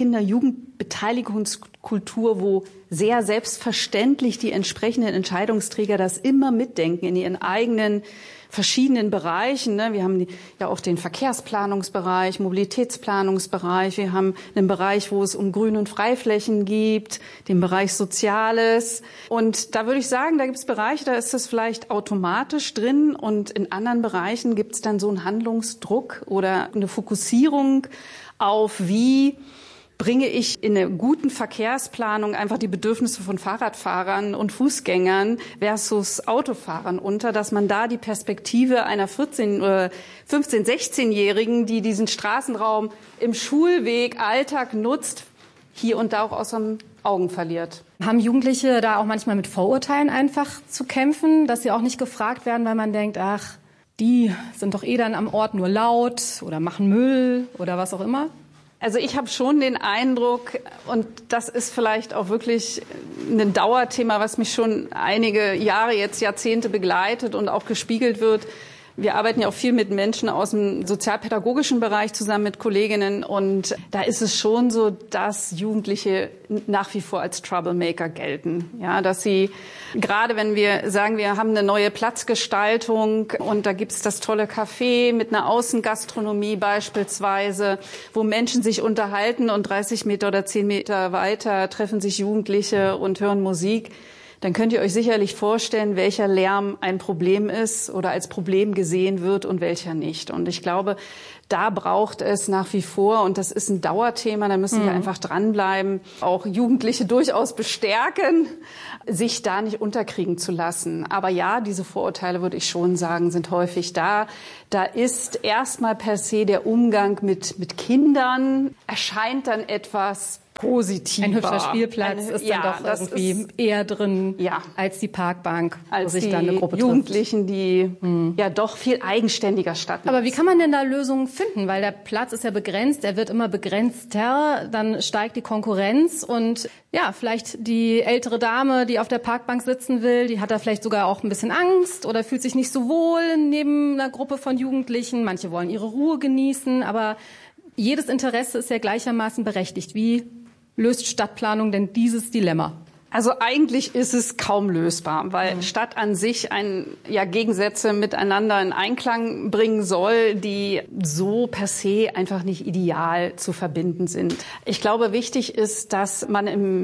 Kinder-Jugendbeteiligungskultur, wo sehr selbstverständlich die entsprechenden Entscheidungsträger das immer mitdenken in ihren eigenen verschiedenen Bereichen. Wir haben ja auch den Verkehrsplanungsbereich, Mobilitätsplanungsbereich. Wir haben einen Bereich, wo es um Grün- und Freiflächen geht, den Bereich Soziales. Und da würde ich sagen, da gibt es Bereiche, da ist das vielleicht automatisch drin. Und in anderen Bereichen gibt es dann so einen Handlungsdruck oder eine Fokussierung auf, wie bringe ich in einer guten Verkehrsplanung einfach die Bedürfnisse von Fahrradfahrern und Fußgängern versus Autofahrern unter, dass man da die Perspektive einer 14- oder 15-, 16-Jährigen, die diesen Straßenraum im Schulweg, Alltag nutzt, hier und da auch aus den Augen verliert. Haben Jugendliche da auch manchmal mit Vorurteilen einfach zu kämpfen, dass sie auch nicht gefragt werden, weil man denkt, ach, die sind doch dann am Ort nur laut oder machen Müll oder was auch immer? Also ich habe schon den Eindruck, und das ist vielleicht auch wirklich ein Dauerthema, was mich schon einige Jahre, jetzt Jahrzehnte begleitet und auch gespiegelt wird. Wir arbeiten ja auch viel mit Menschen aus dem sozialpädagogischen Bereich zusammen mit Kolleginnen. Und da ist es schon so, dass Jugendliche nach wie vor als Troublemaker gelten. Ja, dass sie, gerade wenn wir sagen, wir haben eine neue Platzgestaltung und da gibt's das tolle Café mit einer Außengastronomie beispielsweise, wo Menschen sich unterhalten und 30 Meter oder 10 Meter weiter treffen sich Jugendliche und hören Musik. Dann könnt ihr euch sicherlich vorstellen, welcher Lärm ein Problem ist oder als Problem gesehen wird und welcher nicht. Und ich glaube, da braucht es nach wie vor, und das ist ein Dauerthema, da müssen wir einfach dranbleiben, auch Jugendliche durchaus bestärken, sich da nicht unterkriegen zu lassen. Aber ja, diese Vorurteile, würde ich schon sagen, sind häufig da. Da ist erstmal per se der Umgang mit Kindern, erscheint dann etwas positiver. Ein hübscher Spielplatz ist dann doch irgendwie eher drin als die Parkbank, als wo sich die dann eine Gruppe Jugendlichen, die ja doch viel eigenständiger stattfinden. Aber wie kann man denn da Lösungen finden? Weil der Platz ist ja begrenzt, er wird immer begrenzter, dann steigt die Konkurrenz und ja, vielleicht die ältere Dame, die auf der Parkbank sitzen will, die hat da vielleicht sogar auch ein bisschen Angst oder fühlt sich nicht so wohl neben einer Gruppe von Jugendlichen. Manche wollen ihre Ruhe genießen, aber jedes Interesse ist ja gleichermaßen berechtigt. Wie löst Stadtplanung denn dieses Dilemma? Also eigentlich ist es kaum lösbar, weil Stadt an sich Gegensätze miteinander in Einklang bringen soll, die so per se einfach nicht ideal zu verbinden sind. Ich glaube, wichtig ist, dass man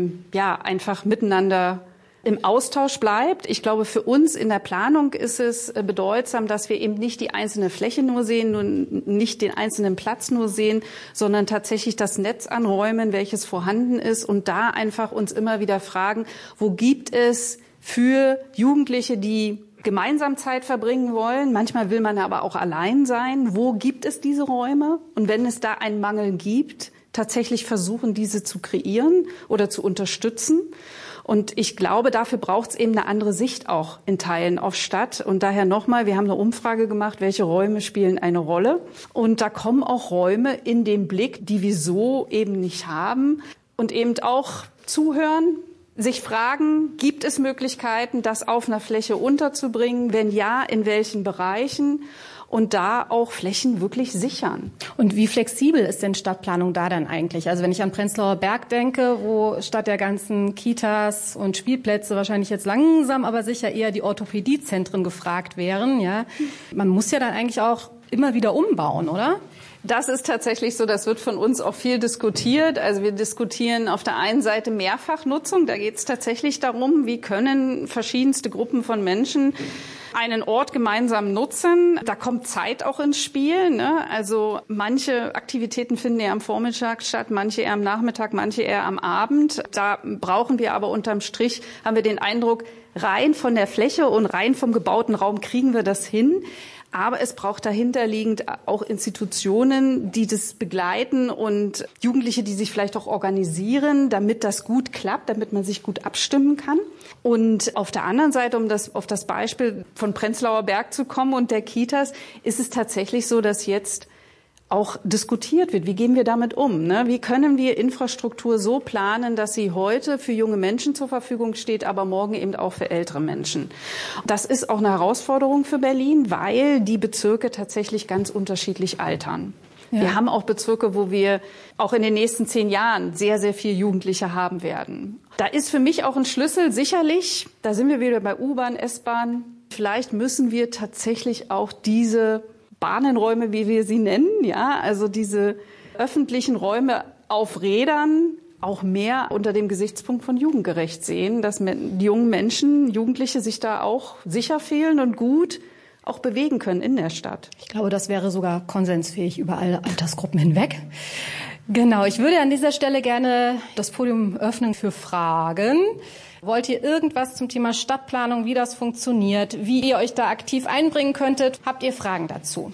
einfach miteinander im Austausch bleibt. Ich glaube, für uns in der Planung ist es bedeutsam, dass wir eben nicht die einzelne Fläche nur sehen und nicht den einzelnen Platz nur sehen, sondern tatsächlich das Netz an Räumen, welches vorhanden ist, und da einfach uns immer wieder fragen, wo gibt es für Jugendliche, die gemeinsam Zeit verbringen wollen, manchmal will man aber auch allein sein, wo gibt es diese Räume? Und wenn es da einen Mangel gibt, tatsächlich versuchen, diese zu kreieren oder zu unterstützen. Und ich glaube, dafür braucht es eben eine andere Sicht auch in Teilen auf Stadt. Und daher nochmal, wir haben eine Umfrage gemacht, welche Räume spielen eine Rolle. Und da kommen auch Räume in den Blick, die wir so eben nicht haben. Und eben auch zuhören, sich fragen, gibt es Möglichkeiten, das auf einer Fläche unterzubringen? Wenn ja, in welchen Bereichen? Und da auch Flächen wirklich sichern. Und wie flexibel ist denn Stadtplanung da dann eigentlich? Also wenn ich an Prenzlauer Berg denke, wo statt der ganzen Kitas und Spielplätze wahrscheinlich jetzt langsam, aber sicher eher die Orthopädiezentren gefragt wären, ja. Man muss ja dann eigentlich auch immer wieder umbauen, oder? Das ist tatsächlich so, das wird von uns auch viel diskutiert. Also wir diskutieren auf der einen Seite Mehrfachnutzung. Da geht es tatsächlich darum, wie können verschiedenste Gruppen von Menschen einen Ort gemeinsam nutzen. Da kommt Zeit auch ins Spiel, ne? Also manche Aktivitäten finden eher am Vormittag statt, manche eher am Nachmittag, manche eher am Abend. Da brauchen wir aber unterm Strich, haben wir den Eindruck, rein von der Fläche und rein vom gebauten Raum kriegen wir das hin. Aber es braucht dahinterliegend auch Institutionen, die das begleiten und Jugendliche, die sich vielleicht auch organisieren, damit das gut klappt, damit man sich gut abstimmen kann. Und auf der anderen Seite, um auf das Beispiel von Prenzlauer Berg zu kommen und der Kitas, ist es tatsächlich so, dass jetzt auch diskutiert wird. Wie gehen wir damit um? Ne? Wie können wir Infrastruktur so planen, dass sie heute für junge Menschen zur Verfügung steht, aber morgen eben auch für ältere Menschen? Das ist auch eine Herausforderung für Berlin, weil die Bezirke tatsächlich ganz unterschiedlich altern. Ja. Wir haben auch Bezirke, wo wir auch in den nächsten 10 Jahren sehr, sehr viele Jugendliche haben werden. Da ist für mich auch ein Schlüssel sicherlich, da sind wir wieder bei U-Bahn, S-Bahn. Vielleicht müssen wir tatsächlich auch diese Bahnenräume, wie wir sie nennen, ja, also diese öffentlichen Räume auf Rädern auch mehr unter dem Gesichtspunkt von jugendgerecht sehen, dass die jungen Menschen, Jugendliche sich da auch sicher fühlen und gut auch bewegen können in der Stadt. Ich glaube, das wäre sogar konsensfähig über alle Altersgruppen hinweg. Genau, ich würde an dieser Stelle gerne das Podium öffnen für Fragen. Wollt ihr irgendwas zum Thema Stadtplanung, wie das funktioniert, wie ihr euch da aktiv einbringen könntet? Habt ihr Fragen dazu?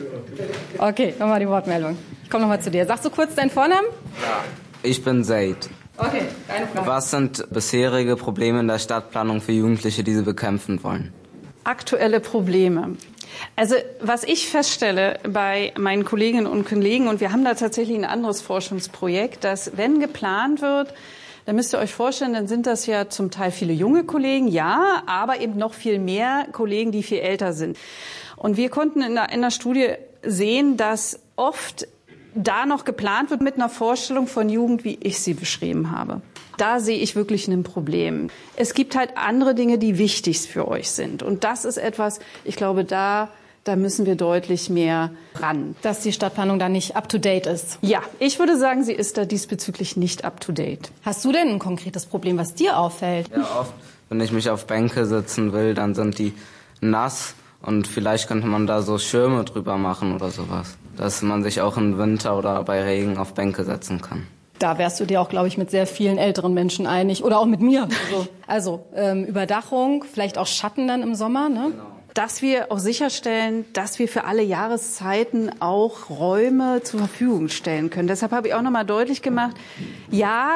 Okay, nochmal die Wortmeldung. Ich komme nochmal zu dir. Sagst du kurz deinen Vornamen? Ja, ich bin Zaid. Okay, deine Frage. Was sind bisherige Probleme in der Stadtplanung für Jugendliche, die sie bekämpfen wollen? Aktuelle Probleme. Also was ich feststelle bei meinen Kolleginnen und Kollegen, und wir haben da tatsächlich ein anderes Forschungsprojekt, dass wenn geplant wird, dann müsst ihr euch vorstellen, dann sind das ja zum Teil viele junge Kollegen, ja, aber eben noch viel mehr Kollegen, die viel älter sind. Und wir konnten in der Studie sehen, dass oft da noch geplant wird mit einer Vorstellung von Jugend, wie ich sie beschrieben habe. Da sehe ich wirklich ein Problem. Es gibt halt andere Dinge, die wichtig für euch sind. Und das ist etwas, ich glaube, da müssen wir deutlich mehr ran. Dass die Stadtplanung da nicht up-to-date ist. Ja, ich würde sagen, sie ist da diesbezüglich nicht up-to-date. Hast du denn ein konkretes Problem, was dir auffällt? Ja, oft, wenn ich mich auf Bänke sitzen will, dann sind die nass. Und vielleicht könnte man da so Schirme drüber machen oder sowas. Dass man sich auch im Winter oder bei Regen auf Bänke setzen kann. Da wärst du dir auch, glaube ich, mit sehr vielen älteren Menschen einig. Oder auch mit mir. Also Überdachung, vielleicht auch Schatten dann im Sommer, ne? Genau. Dass wir auch sicherstellen, dass wir für alle Jahreszeiten auch Räume zur Verfügung stellen können. Deshalb habe ich auch nochmal deutlich gemacht, ja,